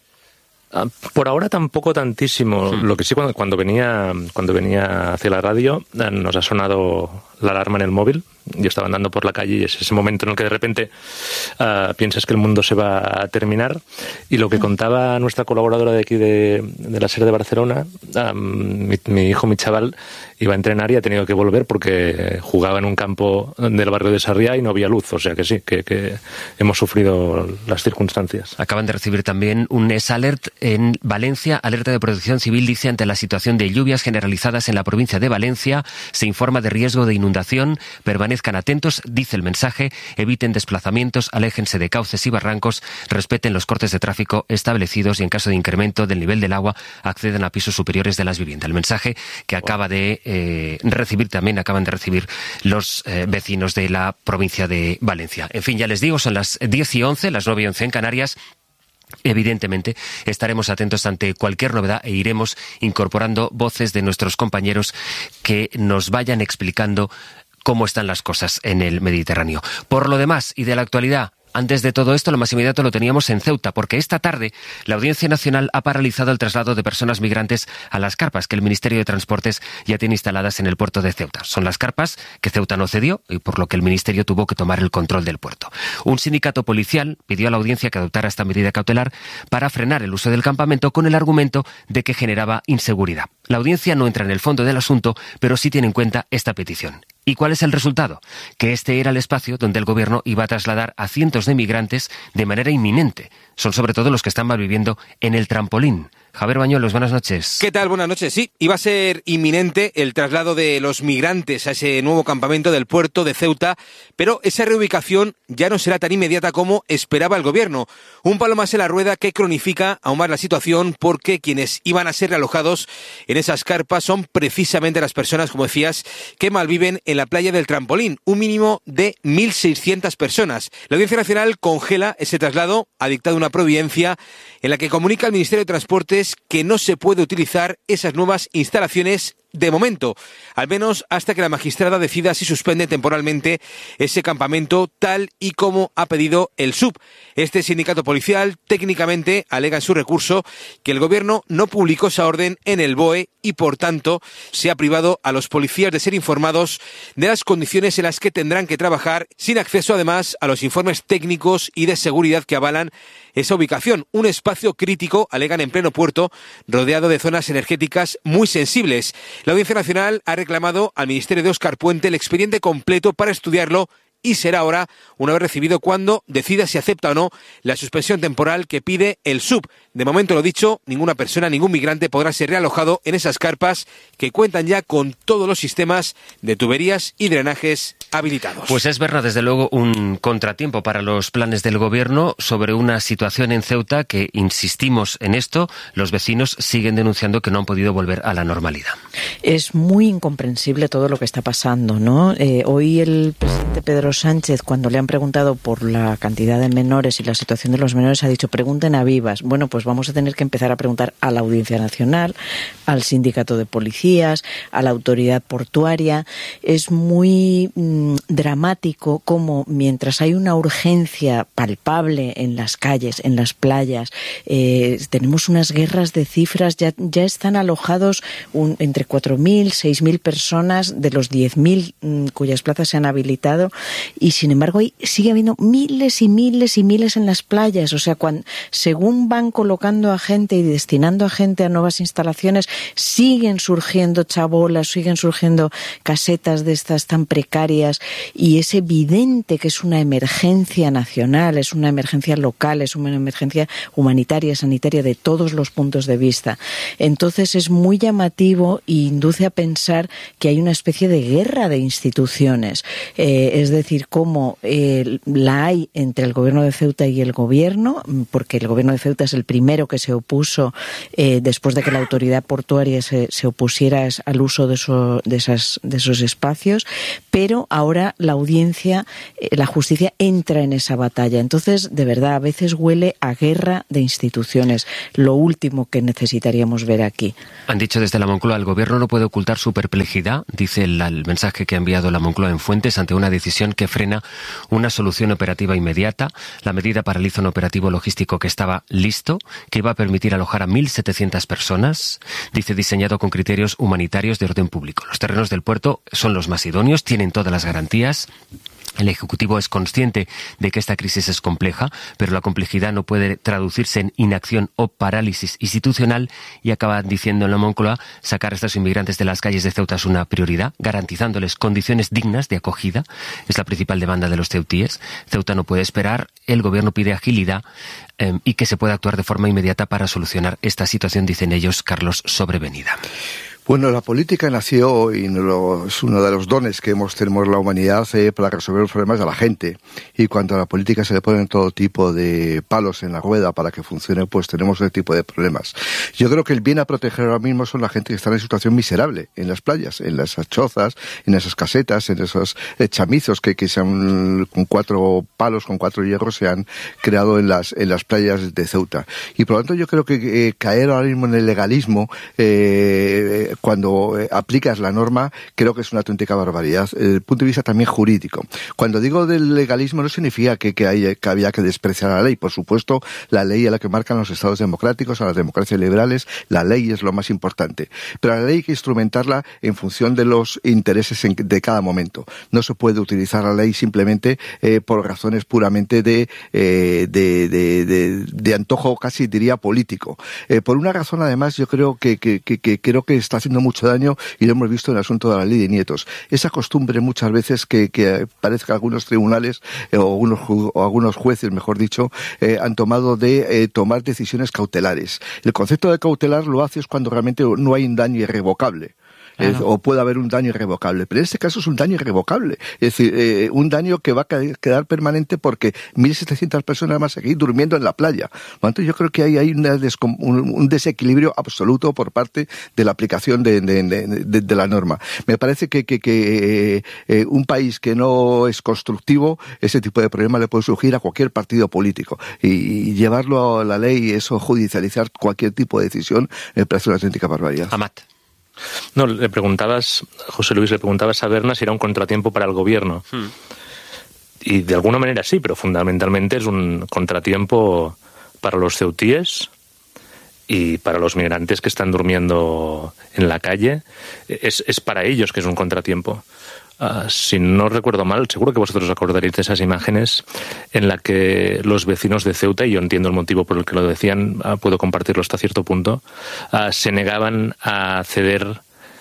Por ahora tampoco tantísimo. Sí. Lo que sí, cuando, cuando venía cuando venía hacia la radio, nos ha sonado la alarma en el móvil. Yo estaba andando por la calle y es ese momento en el que de repente uh, piensas que el mundo se va a terminar. Y lo que contaba nuestra colaboradora de aquí de, de la SER de Barcelona, um, mi, mi hijo, mi chaval, iba a entrenar y ha tenido que volver porque jugaba en un campo del barrio de Sarriá y no había luz. O sea que sí, que, que hemos sufrido las circunstancias. Acaban de recibir también un S Alert en Valencia. Alerta de Protección Civil dice: ante la situación de lluvias generalizadas en la provincia de Valencia, se informa de riesgo de inundación. Permanezcan atentos, dice el mensaje, eviten desplazamientos, aléjense de cauces y barrancos, respeten los cortes de tráfico establecidos y en caso de incremento del nivel del agua accedan a pisos superiores de las viviendas. El mensaje que acaba de eh, recibir también, acaban de recibir los eh, vecinos de la provincia de Valencia. En fin, ya les digo, son las diez y once, las nueve y once en Canarias. Evidentemente estaremos atentos ante cualquier novedad e iremos incorporando voces de nuestros compañeros que nos vayan explicando cómo están las cosas en el Mediterráneo. Por lo demás, y de la actualidad, antes de todo esto, lo más inmediato lo teníamos en Ceuta, porque esta tarde la Audiencia Nacional ha paralizado el traslado de personas migrantes a las carpas que el Ministerio de Transportes ya tiene instaladas en el puerto de Ceuta. Son las carpas que Ceuta no cedió y por lo que el Ministerio tuvo que tomar el control del puerto. Un sindicato policial pidió a la audiencia que adoptara esta medida cautelar para frenar el uso del campamento con el argumento de que generaba inseguridad. La audiencia no entra en el fondo del asunto, pero sí tiene en cuenta esta petición. ¿Y cuál es el resultado? Que este era el espacio donde el gobierno iba a trasladar a cientos de migrantes de manera inminente. Son sobre todo los que están malviviendo en el Trampolín. Javier Bañuelos, buenas noches. ¿Qué tal? Buenas noches. Sí, iba a ser inminente el traslado de los migrantes a ese nuevo campamento del puerto de Ceuta, pero esa reubicación ya no será tan inmediata como esperaba el gobierno. Un palo más en la rueda que cronifica aún más la situación porque quienes iban a ser realojados en esas carpas son precisamente las personas, como decías, que malviven en la playa del Trampolín, un mínimo de mil seiscientas personas. La Audiencia Nacional congela ese traslado, ha dictado una providencia en la que comunica al Ministerio de Transportes que no se puede utilizar esas nuevas instalaciones de momento, al menos hasta que la magistrada decida si suspende temporalmente ese campamento tal y como ha pedido el S U B. Este sindicato policial técnicamente alega en su recurso que el gobierno no publicó esa orden en el B O E y por tanto se ha privado a los policías de ser informados de las condiciones en las que tendrán que trabajar, sin acceso además a los informes técnicos y de seguridad que avalan esa ubicación. Un espacio crítico, alegan, en pleno puerto, rodeado de zonas energéticas muy sensibles. La Audiencia Nacional ha reclamado al Ministerio de Óscar Puente el expediente completo para estudiarlo y será ahora, una vez recibido, cuando decida si acepta o no la suspensión temporal que pide el S U B. De momento, lo dicho, ninguna persona, ningún migrante podrá ser realojado en esas carpas que cuentan ya con todos los sistemas de tuberías y drenajes habilitados. Pues es verdad, desde luego, un contratiempo para los planes del gobierno sobre una situación en Ceuta que, insistimos en esto, los vecinos siguen denunciando que no han podido volver a la normalidad. Es muy incomprensible todo lo que está pasando, ¿no? Eh, hoy el presidente Pedro Sánchez, cuando le han preguntado por la cantidad de menores y la situación de los menores, ha dicho: pregunten a vivas. Bueno, pues vamos a tener que empezar a preguntar a la Audiencia Nacional, al Sindicato de Policías, a la Autoridad Portuaria. Es muy mmm, dramático como mientras hay una urgencia palpable en las calles, en las playas, eh, tenemos unas guerras de cifras, ya, ya están alojados un, entre cuatro mil, seis mil personas de los diez mil mmm, cuyas plazas se han habilitado, y sin embargo hay, sigue habiendo miles y miles y miles en las playas. O sea, cuando, según van colocando a gente y destinando a gente a nuevas instalaciones, siguen surgiendo chabolas, siguen surgiendo casetas de estas tan precarias, y es evidente que es una emergencia nacional, es una emergencia local, es una emergencia humanitaria, sanitaria, de todos los puntos de vista. Entonces es muy llamativo e induce a pensar que hay una especie de guerra de instituciones, eh, es decir, cómo eh, la hay entre el gobierno de Ceuta y el gobierno, porque el gobierno de Ceuta es el primero que se opuso eh, después de que la autoridad portuaria se, se opusiera al uso de, eso, de, esas, de esos espacios, pero ahora la audiencia, eh, la justicia entra en esa batalla. Entonces, de verdad, a veces huele a guerra de instituciones, lo último que necesitaríamos ver aquí. Han dicho desde la Moncloa, el gobierno no puede ocultar su perplejidad, dice el, el mensaje que ha enviado la Moncloa en Fuentes, ante una decisión que frena una solución operativa inmediata. La medida paraliza un operativo logístico que estaba listo, que iba a permitir alojar a mil setecientas personas, dice, diseñado con criterios humanitarios de orden público. Los terrenos del puerto son los más idóneos, tienen todas las garantías. El Ejecutivo es consciente de que esta crisis es compleja, pero la complejidad no puede traducirse en inacción o parálisis institucional, y acaban diciendo en la Moncloa, sacar a estos inmigrantes de las calles de Ceuta es una prioridad, garantizándoles condiciones dignas de acogida. Es la principal demanda de los ceutíes. Ceuta no puede esperar, el Gobierno pide agilidad eh, y que se pueda actuar de forma inmediata para solucionar esta situación, dicen ellos. Carlos Sobrevenida. Bueno, la política nació, y es uno de los dones que hemos, tenemos la humanidad eh, para resolver los problemas de la gente. Y cuando a la política se le ponen todo tipo de palos en la rueda para que funcione, pues tenemos ese tipo de problemas. Yo creo que el bien a proteger ahora mismo son la gente que está en situación miserable en las playas, en esas chozas, en esas casetas, en esos eh, chamizos que, que se han, con cuatro palos, con cuatro hierros, se han creado en las, en las playas de Ceuta. Y por lo tanto yo creo que eh, caer ahora mismo en el legalismo, eh, cuando eh, aplicas la norma, creo que es una auténtica barbaridad, desde el punto de vista también jurídico. Cuando digo del legalismo no significa que, que, hay, que había que despreciar la ley. Por supuesto, la ley es la que marcan los estados democráticos, a las democracias liberales, la ley es lo más importante. Pero la ley hay que instrumentarla en función de los intereses en, de cada momento. No se puede utilizar la ley simplemente eh, por razones puramente de, eh, de, de, de, de antojo, casi diría político. Eh, por una razón, además, yo creo que, que, que, que creo que está haciendo mucho daño, y lo hemos visto en el asunto de la ley de nietos. Esa costumbre muchas veces que, que parece que algunos tribunales eh, o, algunos, o algunos jueces, mejor dicho, eh, han tomado de eh, tomar decisiones cautelares. El concepto de cautelar lo haces cuando realmente no hay un daño irrevocable. Claro. Es, o puede haber un daño irrevocable, pero en este caso es un daño irrevocable, es decir, eh, un daño que va a quedar permanente porque mil setecientas personas van a seguir durmiendo en la playa. Por lo tanto, yo creo que hay, hay una descom- un, un desequilibrio absoluto por parte de la aplicación de, de, de, de, de la norma. Me parece que, que, que eh, un país que no es constructivo, ese tipo de problema le puede surgir a cualquier partido político, y, y llevarlo a la ley y eso, judicializar cualquier tipo de decisión, me parece una auténtica barbaridad. Amat. No, le preguntabas, José Luis, le preguntabas a Berna si era un contratiempo para el gobierno. Hmm. Y de alguna manera sí, pero fundamentalmente es un contratiempo para los ceutíes y para los migrantes que están durmiendo en la calle. Es, es para ellos que es un contratiempo. Uh, si no recuerdo mal, seguro que vosotros acordaréis de esas imágenes en la que los vecinos de Ceuta, y yo entiendo el motivo por el que lo decían, uh, puedo compartirlo hasta cierto punto, uh, se negaban a ceder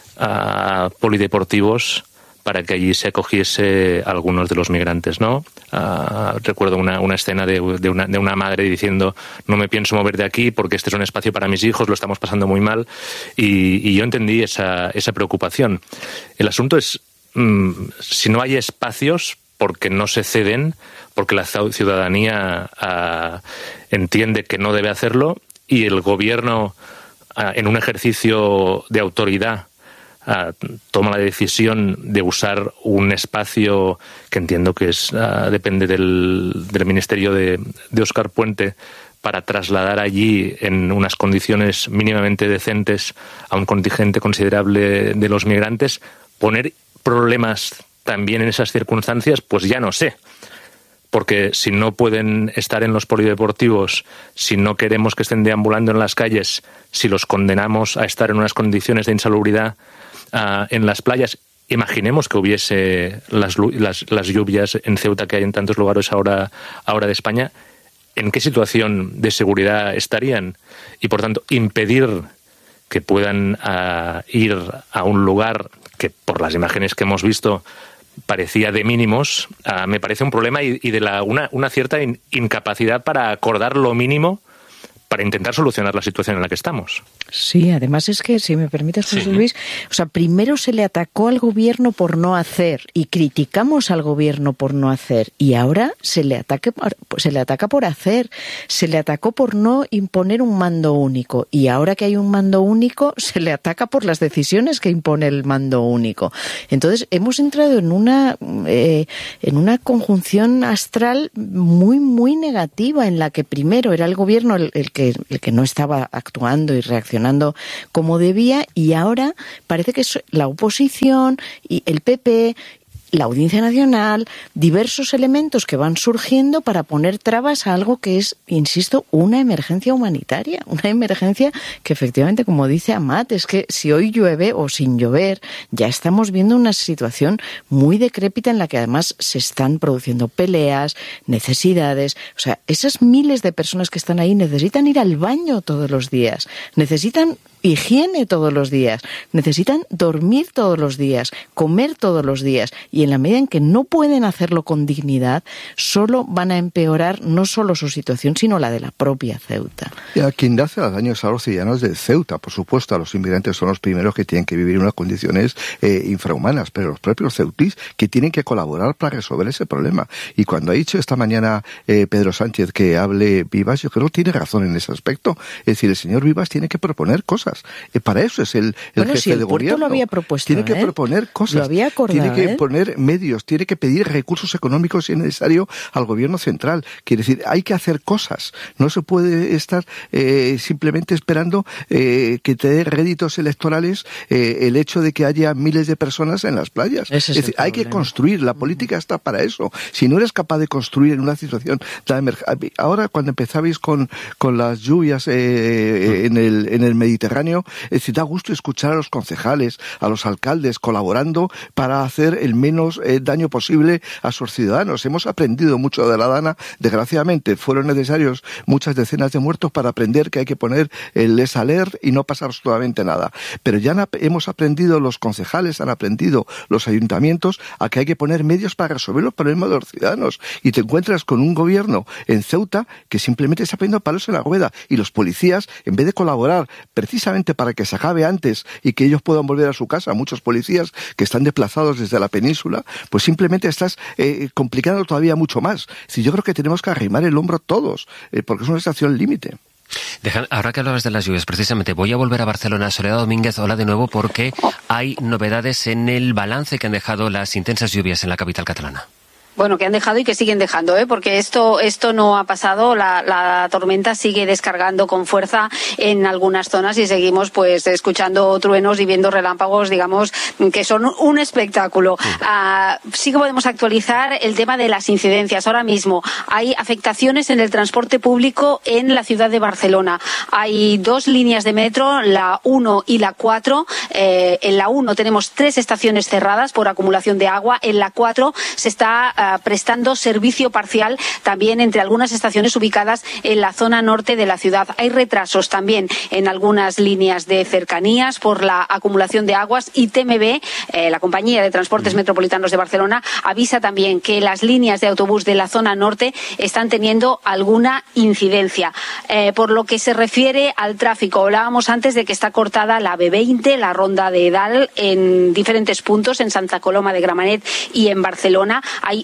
a polideportivos para que allí se acogiese a algunos de los migrantes, ¿no? Uh, recuerdo una, una escena de, de, una, de una madre diciendo: no me pienso mover de aquí porque este es un espacio para mis hijos, lo estamos pasando muy mal, y, y yo entendí esa, esa preocupación. El asunto es, si no hay espacios, porque no se ceden, porque la ciudadanía uh, entiende que no debe hacerlo, y el gobierno, uh, en un ejercicio de autoridad, uh, toma la decisión de usar un espacio que entiendo que es uh, depende del, del ministerio de, de Óscar Puente, para trasladar allí en unas condiciones mínimamente decentes a un contingente considerable de los migrantes, poner problemas también en esas circunstancias, pues ya no sé. Porque si no pueden estar en los polideportivos, si no queremos que estén deambulando en las calles, si los condenamos a estar en unas condiciones de insalubridad uh, en las playas, imaginemos que hubiese las, las, las lluvias en Ceuta que hay en tantos lugares ahora, ahora de España, ¿en qué situación de seguridad estarían? Y por tanto, impedir que puedan uh, ir a un lugar que por las imágenes que hemos visto parecía de mínimos, uh, me parece un problema y, y de la, una, una cierta in, incapacidad para acordar lo mínimo para intentar solucionar la situación en la que estamos. Sí, además es que, si me permites, José sí. Luis, o sea, primero se le atacó al gobierno por no hacer y criticamos al gobierno por no hacer y ahora se le ataque, se le ataca por hacer, se le atacó por no imponer un mando único y ahora que hay un mando único se le ataca por las decisiones que impone el mando único. Entonces hemos entrado en una eh, en una conjunción astral muy muy negativa en la que primero era el gobierno el, el que el que no estaba actuando y reaccionando como debía y ahora parece que es la oposición y el P P, la Audiencia Nacional, diversos elementos que van surgiendo para poner trabas a algo que es, insisto, una emergencia humanitaria, una emergencia que efectivamente, como dice Amat, es que si hoy llueve o sin llover, ya estamos viendo una situación muy decrépita en la que además se están produciendo peleas, necesidades, o sea, esas miles de personas que están ahí necesitan ir al baño todos los días, necesitan higiene todos los días, necesitan dormir todos los días, comer todos los días y en la medida en que no pueden hacerlo con dignidad, solo van a empeorar no solo su situación, sino la de la propia Ceuta. Y a quien hace daño a los ciudadanos de Ceuta, por supuesto, a los inmigrantes son los primeros que tienen que vivir en unas condiciones eh, infrahumanas, pero los propios ceutís que tienen que colaborar para resolver ese problema. Y cuando ha dicho esta mañana eh, Pedro Sánchez que hable Vivas, yo creo que tiene razón en ese aspecto. Es decir, el señor Vivas tiene que proponer cosas. Eh, para eso es el, el bueno, jefe si el de gobierno. Lo había propuesto, tiene que ¿eh? proponer cosas. Lo había acordado, tiene que ¿eh? poner medios, tiene que pedir recursos económicos si es necesario al gobierno central. Quiere decir, hay que hacer cosas. No se puede estar eh, simplemente esperando eh, que te dé réditos electorales eh, el hecho de que haya miles de personas en las playas. Ese es, es decir, hay que construir. La política está para eso. Si no eres capaz de construir en una situación de emergencia. Ahora, cuando empezabais con, con las lluvias eh, en, el, en el Mediterráneo, es decir, da gusto escuchar a los concejales, a los alcaldes colaborando para hacer el menos eh, daño posible a sus ciudadanos. Hemos aprendido mucho de la Dana. Desgraciadamente, fueron necesarios muchas decenas de muertos para aprender que hay que poner el les alert y no pasar absolutamente nada. Pero ya hemos aprendido, los concejales han aprendido, los ayuntamientos, a que hay que poner medios para resolver los problemas de los ciudadanos. Y te encuentras con un gobierno en Ceuta que simplemente está poniendo palos en la rueda. Y los policías, en vez de colaborar precisamente para que se acabe antes y que ellos puedan volver a su casa, muchos policías que están desplazados desde la península, pues simplemente estás eh, complicando todavía mucho más. Si yo creo que tenemos que arrimar el hombro todos, eh, porque es una estación límite. Deja, ahora que hablabas de las lluvias, precisamente voy a volver a Barcelona. Soledad Domínguez, hola de nuevo, porque hay novedades en el balance que han dejado las intensas lluvias en la capital catalana. Bueno, que han dejado y que siguen dejando, ¿eh? Porque esto esto no ha pasado. La, la tormenta sigue descargando con fuerza en algunas zonas y seguimos pues escuchando truenos y viendo relámpagos, digamos, que son un espectáculo. Sí. Uh, sí que podemos actualizar el tema de las incidencias. Ahora mismo hay afectaciones en el transporte público en la ciudad de Barcelona. Hay dos líneas de metro, la uno y la cuatro. Eh, en la uno tenemos tres estaciones cerradas por acumulación de agua. En la cuatro se está uh, prestando servicio parcial también entre algunas estaciones ubicadas en la zona norte de la ciudad. Hay retrasos también en algunas líneas de cercanías por la acumulación de aguas y T M B, eh, la compañía de transportes metropolitanos de Barcelona, avisa también que las líneas de autobús de la zona norte están teniendo alguna incidencia. Eh, por lo que se refiere al tráfico, hablábamos antes de que está cortada la B veinte, la ronda de Edal, en diferentes puntos, en Santa Coloma de Gramenet y en Barcelona. Hay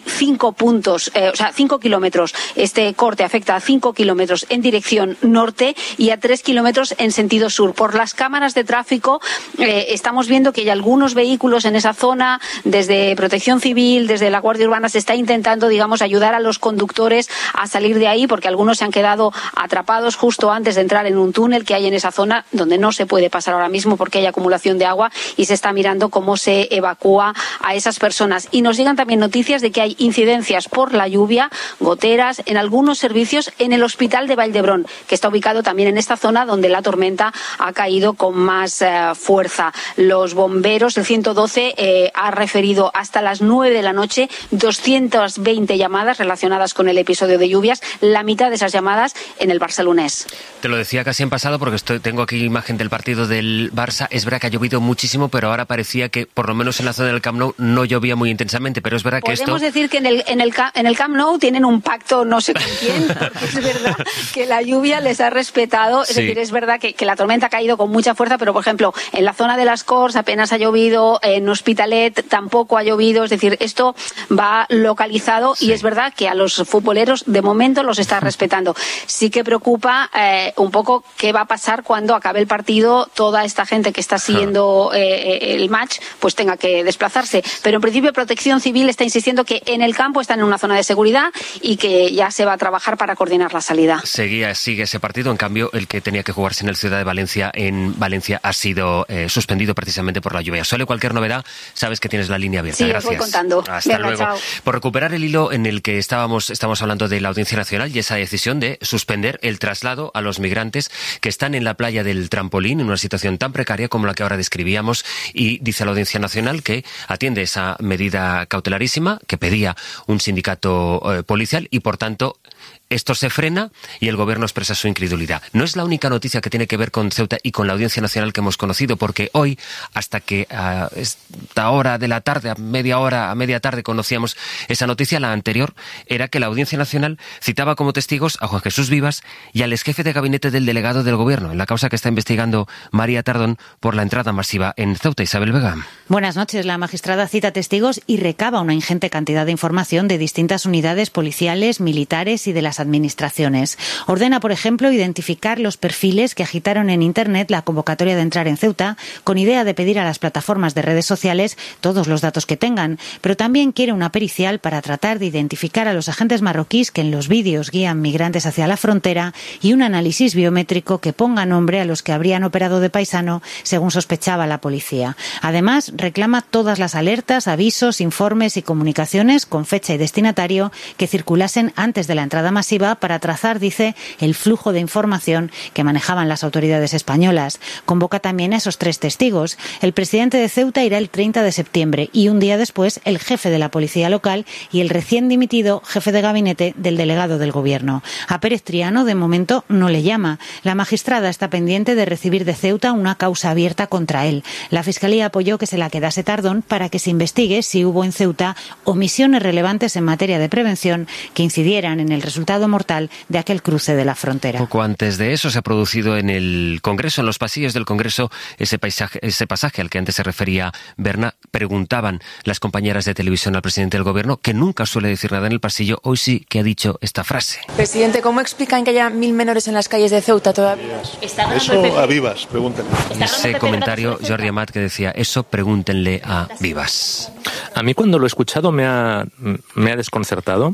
cinco puntos, eh, o sea, cinco kilómetros. Este corte afecta a cinco kilómetros en dirección norte y a tres kilómetros en sentido sur. Por las cámaras de tráfico eh, estamos viendo que hay algunos vehículos en esa zona. Desde Protección Civil, desde la Guardia Urbana, se está intentando, digamos, ayudar a los conductores a salir de ahí, porque algunos se han quedado atrapados justo antes de entrar en un túnel que hay en esa zona donde no se puede pasar ahora mismo porque hay acumulación de agua, y se está mirando cómo se evacúa a esas personas. Y nos llegan también noticias de que hay incidencias por la lluvia, goteras en algunos servicios en el Hospital de Vall-d'Hebron, que está ubicado también en esta zona donde la tormenta ha caído con más eh, fuerza. Los bomberos, el ciento doce, eh, ha referido hasta las nueve de la noche doscientas veinte llamadas relacionadas con el episodio de lluvias, la mitad de esas llamadas en el barcelonés. Te lo decía casi en pasado porque estoy, tengo aquí imagen del partido del Barça. Es verdad que ha llovido muchísimo, pero ahora parecía que por lo menos en la zona del Camp Nou no llovía muy intensamente, pero es verdad que esto... Podemos decir que en el, en, el, en el Camp Nou tienen un pacto no sé con quién, porque es verdad que la lluvia les ha respetado. Es sí. decir, es verdad que, que la tormenta ha caído con mucha fuerza, pero por ejemplo, en la zona de las Corts apenas ha llovido, en Hospitalet tampoco ha llovido. Es decir, esto va localizado sí. y es verdad que a los futboleros de momento los está respetando. Sí que preocupa eh, un poco qué va a pasar cuando acabe el partido, toda esta gente que está siguiendo eh, el match pues tenga que desplazarse. Pero en principio Protección Civil está insistiendo que en el campo están en una zona de seguridad y que ya se va a trabajar para coordinar la salida. Seguía, sigue ese partido, en cambio el que tenía que jugarse en el Ciudad de Valencia, en Valencia, ha sido eh, suspendido precisamente por la lluvia. Sole, cualquier novedad, sabes que tienes la línea abierta. Sí, gracias. Os voy contando. Hasta Venga, luego. Chao. Por recuperar el hilo en el que estábamos, estamos hablando de la Audiencia Nacional y esa decisión de suspender el traslado a los migrantes que están en la playa del Trampolín en una situación tan precaria como la que ahora describíamos, y dice la Audiencia Nacional que atiende esa medida cautelarísima que pedía un sindicato eh, policial y por tanto esto se frena y el Gobierno expresa su incredulidad. No es la única noticia que tiene que ver con Ceuta y con la Audiencia Nacional que hemos conocido, porque hoy, hasta que a esta hora de la tarde, a media hora, a media tarde, conocíamos esa noticia, la anterior era que la Audiencia Nacional citaba como testigos a Juan Jesús Vivas y al exjefe de gabinete del delegado del Gobierno en la causa que está investigando María Tardón por la entrada masiva en Ceuta. Isabel Vega. Buenas noches. La magistrada cita testigos y recaba una ingente cantidad de información de distintas unidades policiales, militares y de las administraciones. Ordena, por ejemplo, identificar los perfiles que agitaron en Internet la convocatoria de entrar en Ceuta con idea de pedir a las plataformas de redes sociales todos los datos que tengan, pero también quiere una pericial para tratar de identificar a los agentes marroquíes que en los vídeos guían migrantes hacia la frontera y un análisis biométrico que ponga nombre a los que habrían operado de paisano, según sospechaba la policía. Además, reclama todas las alertas, avisos, informes y comunicaciones con fecha y destinatario que circulasen antes de la entrada masiva para trazar, dice, el flujo de información que manejaban las autoridades españolas. Convoca también a esos tres testigos. El presidente de Ceuta irá el treinta de septiembre y un día después el jefe de la policía local y el recién dimitido jefe de gabinete del delegado del Gobierno. A Pérez Triano, de momento, no le llama. La magistrada está pendiente de recibir de Ceuta una causa abierta contra él. La Fiscalía apoyó que se la quedase Tardón para que se investigue si hubo en Ceuta omisiones relevantes en materia de prevención que incidieran en el resultado mortal de aquel cruce de la frontera. Poco antes de eso se ha producido en el Congreso, en los pasillos del Congreso, ese, paisaje, ese pasaje al que antes se refería Berna. Preguntaban las compañeras de televisión al presidente del Gobierno, que nunca suele decir nada en el pasillo, hoy sí que ha dicho esta frase. Presidente, ¿cómo explican que haya mil menores en las calles de Ceuta todavía? Eso a Vivas, pregúntenle. Ese comentario, Jordi Amat, que decía, eso pregúntenle a Vivas. A mí cuando lo he escuchado me ha, me ha desconcertado,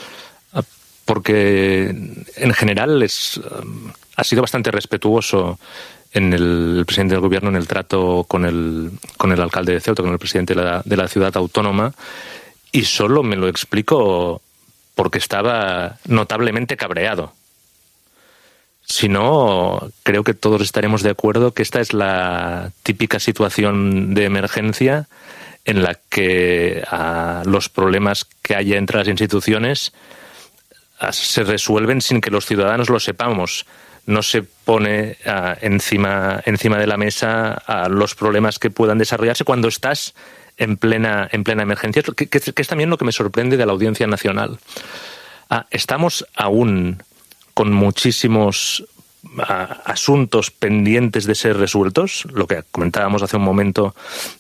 porque en general es, ha sido bastante respetuoso en el, el presidente del Gobierno en el trato con el, con el alcalde de Ceuta, con el presidente de la, de la ciudad autónoma, y solo me lo explico porque estaba notablemente cabreado. Si no, creo que todos estaremos de acuerdo que esta es la típica situación de emergencia en la que a los problemas que haya entre las instituciones se resuelven sin que los ciudadanos lo sepamos. No se pone uh, encima, encima de la mesa uh, los problemas que puedan desarrollarse cuando estás en plena, en plena emergencia, que, que, que es también lo que me sorprende de la Audiencia Nacional. Uh, estamos aún con muchísimos a, asuntos pendientes de ser resueltos, lo que comentábamos hace un momento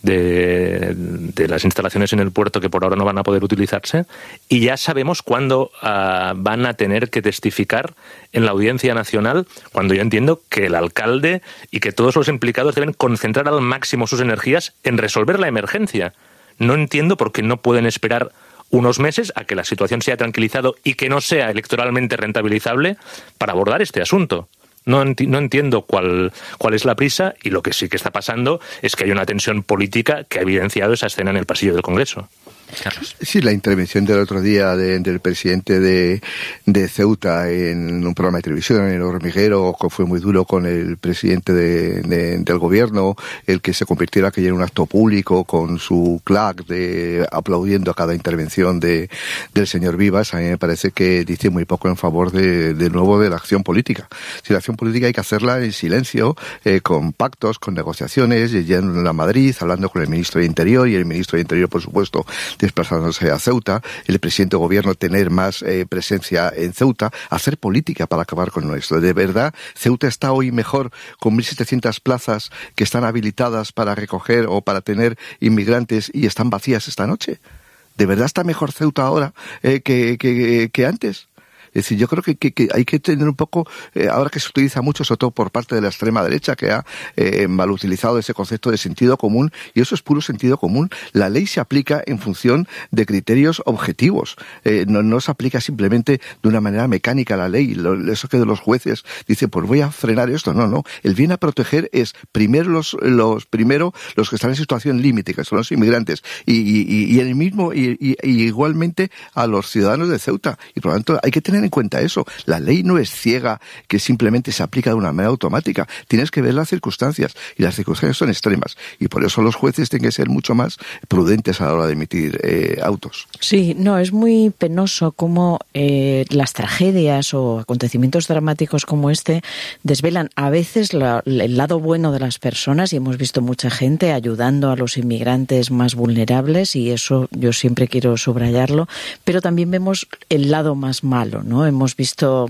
de, de las instalaciones en el puerto que por ahora no van a poder utilizarse, y ya sabemos cuándo uh, van a tener que testificar en la Audiencia Nacional, cuando yo entiendo que el alcalde y que todos los implicados deben concentrar al máximo sus energías en resolver la emergencia. No entiendo por qué no pueden esperar unos meses a que la situación se haya tranquilizado y que no sea electoralmente rentabilizable para abordar este asunto. No, enti- no entiendo cuál, cuál es la prisa, y lo que sí que está pasando es que hay una tensión política que ha evidenciado esa escena en el pasillo del Congreso. Carlos. Sí, la intervención del otro día de, del presidente de, de Ceuta en un programa de televisión, en El Hormiguero, fue muy duro con el presidente de, de, del gobierno, el que se convirtiera aquello en un acto público con su clac de aplaudiendo a cada intervención de, del señor Vivas. A mí me parece que dice muy poco en favor de, de nuevo de la acción política. Si la acción política hay que hacerla en silencio, eh, con pactos, con negociaciones, ya en la Madrid, hablando con el ministro de Interior, y el ministro de Interior, por supuesto, desplazándose a Ceuta, el presidente de gobierno tener más eh, presencia en Ceuta, hacer política para acabar con esto. De verdad, Ceuta está hoy mejor con mil setecientas plazas que están habilitadas para recoger o para tener inmigrantes y están vacías esta noche. ¿De verdad está mejor Ceuta ahora eh, que, que, que antes? Es decir, yo creo que, que, que hay que tener un poco, eh, ahora que se utiliza mucho, sobre todo por parte de la extrema derecha, que ha eh, mal utilizado ese concepto de sentido común, y eso es puro sentido común. La ley se aplica en función de criterios objetivos. Eh, no, no se aplica simplemente de una manera mecánica la ley. Lo, eso que de los jueces dicen, pues voy a frenar esto. No, no. El bien a proteger es primero los, los, primero los que están en situación límite, que son los inmigrantes, y, y, y el mismo, y, y, y igualmente a los ciudadanos de Ceuta. Y por lo tanto hay que tener en cuenta eso. La ley no es ciega, que simplemente se aplica de una manera automática. Tienes que ver las circunstancias, y las circunstancias son extremas, y por eso los jueces tienen que ser mucho más prudentes a la hora de emitir eh, autos. Sí, no, es muy penoso cómo eh, las tragedias o acontecimientos dramáticos como este desvelan a veces la, el lado bueno de las personas, y hemos visto mucha gente ayudando a los inmigrantes más vulnerables, y eso yo siempre quiero subrayarlo, pero también vemos el lado más malo, ¿no? Hemos visto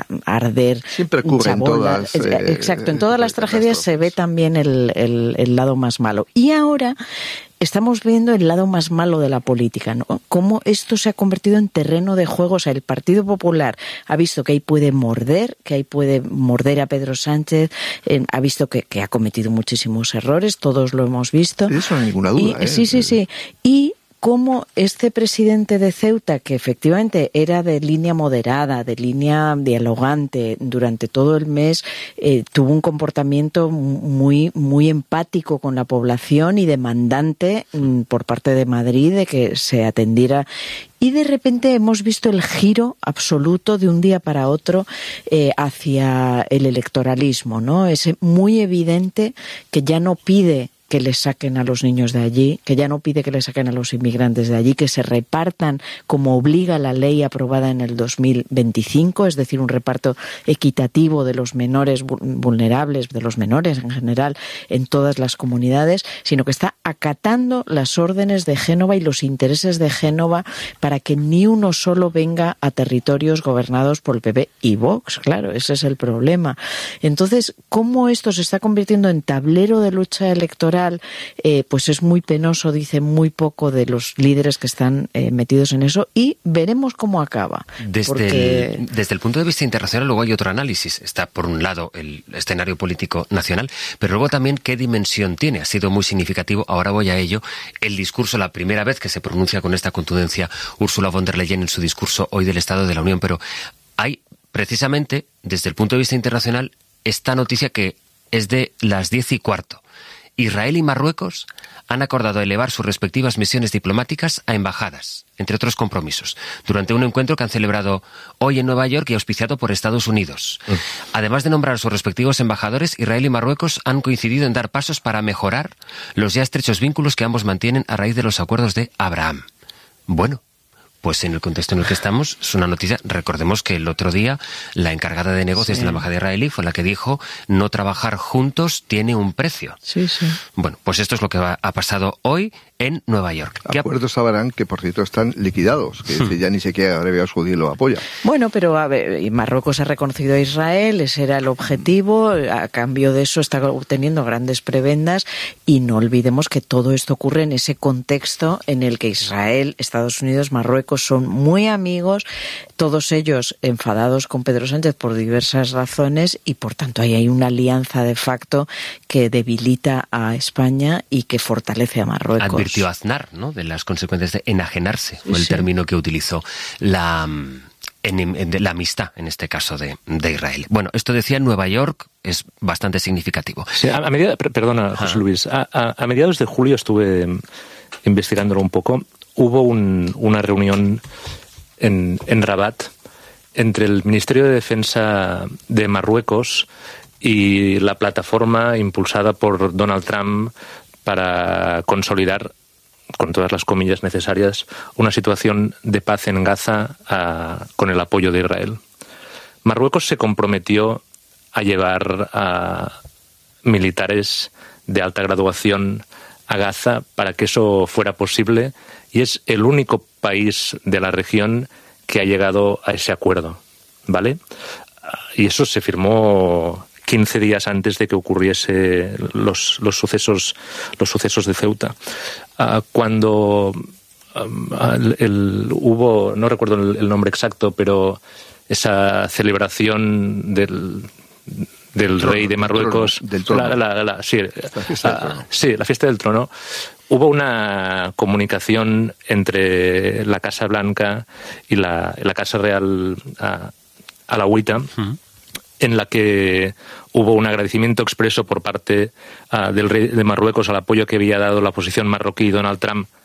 arder siempre ocurre en todas eh, exacto, en todas las tragedias se ve también el, el, el lado más malo, y ahora estamos viendo el lado más malo de la política, ¿no? Cómo esto se ha convertido en terreno de juego. O sea, el Partido Popular ha visto que ahí puede morder, que ahí puede morder a Pedro Sánchez, eh, ha visto que, que ha cometido muchísimos errores, todos lo hemos visto. Eso no hay ninguna duda. Y, ¿eh? Sí, sí, sí. Y cómo este presidente de Ceuta, que efectivamente era de línea moderada, de línea dialogante durante todo el mes, eh, tuvo un comportamiento muy, muy empático con la población y demandante mm, por parte de Madrid de que se atendiera. Y de repente hemos visto el giro absoluto de un día para otro eh, hacia el electoralismo, ¿no? Es muy evidente que ya no pide que les saquen a los niños de allí, que ya no pide que les saquen a los inmigrantes de allí, que se repartan como obliga la ley aprobada en el dos mil veinticinco, es decir, un reparto equitativo de los menores vulnerables, de los menores en general, en todas las comunidades, sino que está acatando las órdenes de Génova y los intereses de Génova para que ni uno solo venga a territorios gobernados por el P P y Vox. Claro, ese es el problema. Entonces, ¿cómo esto se está convirtiendo en tablero de lucha electoral? Eh, pues es muy penoso, dice muy poco de los líderes que están eh, metidos en eso, y veremos cómo acaba. Desde, porque... el, desde el punto de vista internacional luego hay otro análisis. Está por un lado el escenario político nacional, pero luego también qué dimensión tiene. Ha sido muy significativo, ahora voy a ello, el discurso, la primera vez que se pronuncia con esta contundencia Ursula von der Leyen en su discurso hoy del Estado de la Unión, pero hay precisamente desde el punto de vista internacional esta noticia que es de las diez y cuarto. Israel y Marruecos han acordado elevar sus respectivas misiones diplomáticas a embajadas, entre otros compromisos, durante un encuentro que han celebrado hoy en Nueva York y auspiciado por Estados Unidos. Mm. Además de nombrar a sus respectivos embajadores, Israel y Marruecos han coincidido en dar pasos para mejorar los ya estrechos vínculos que ambos mantienen a raíz de los acuerdos de Abraham. Bueno, pues en el contexto en el que estamos es una noticia. Recordemos que el otro día la encargada de negocios sí. de la embajada israelí fue la que dijo no trabajar juntos tiene un precio. Sí, sí. Bueno, pues esto es lo que ha pasado hoy en Nueva York. Acuerdos sabrán que, por cierto, están liquidados, que hmm. ya ni siquiera Arabia Saudí lo apoya. Bueno, pero a ver, Marruecos ha reconocido a Israel, ese era el objetivo, a cambio de eso está obteniendo grandes prebendas, y no olvidemos que todo esto ocurre en ese contexto en el que Israel, Estados Unidos, Marruecos son muy amigos, todos ellos enfadados con Pedro Sánchez por diversas razones, y por tanto ahí hay una alianza de facto que debilita a España y que fortalece a Marruecos. Advirtió Aznar, ¿no?, de las consecuencias de enajenarse, fue el sí. término que utilizó, la, en, en, la amistad, en este caso, de, de Israel. Bueno, esto decía en Nueva York, es bastante significativo. Sí, a, a medida, perdona, José ah. Luis, a, a, a mediados de julio estuve investigándolo un poco, hubo un, una reunión en, en Rabat entre el Ministerio de Defensa de Marruecos y la plataforma impulsada por Donald Trump para consolidar, con todas las comillas necesarias, una situación de paz en Gaza a, con el apoyo de Israel. Marruecos se comprometió a llevar a militares de alta graduación a Gaza para que eso fuera posible, y es el único país de la región que ha llegado a ese acuerdo, ¿vale? Y eso se firmó quince días antes de que ocurriese los, los sucesos los sucesos de Ceuta. Uh, cuando um, el, el, hubo, no recuerdo el, el nombre exacto, pero esa celebración del del trono, rey de Marruecos, del trono, del trono. La, la, la, sí, la fiesta del trono. Uh, sí, la fiesta del trono. Hubo una comunicación entre la Casa Blanca y la, la Casa Real uh, alauita, uh-huh. en la que hubo un agradecimiento expreso por parte uh, del rey de Marruecos al apoyo que había dado la oposición marroquí Donald Trump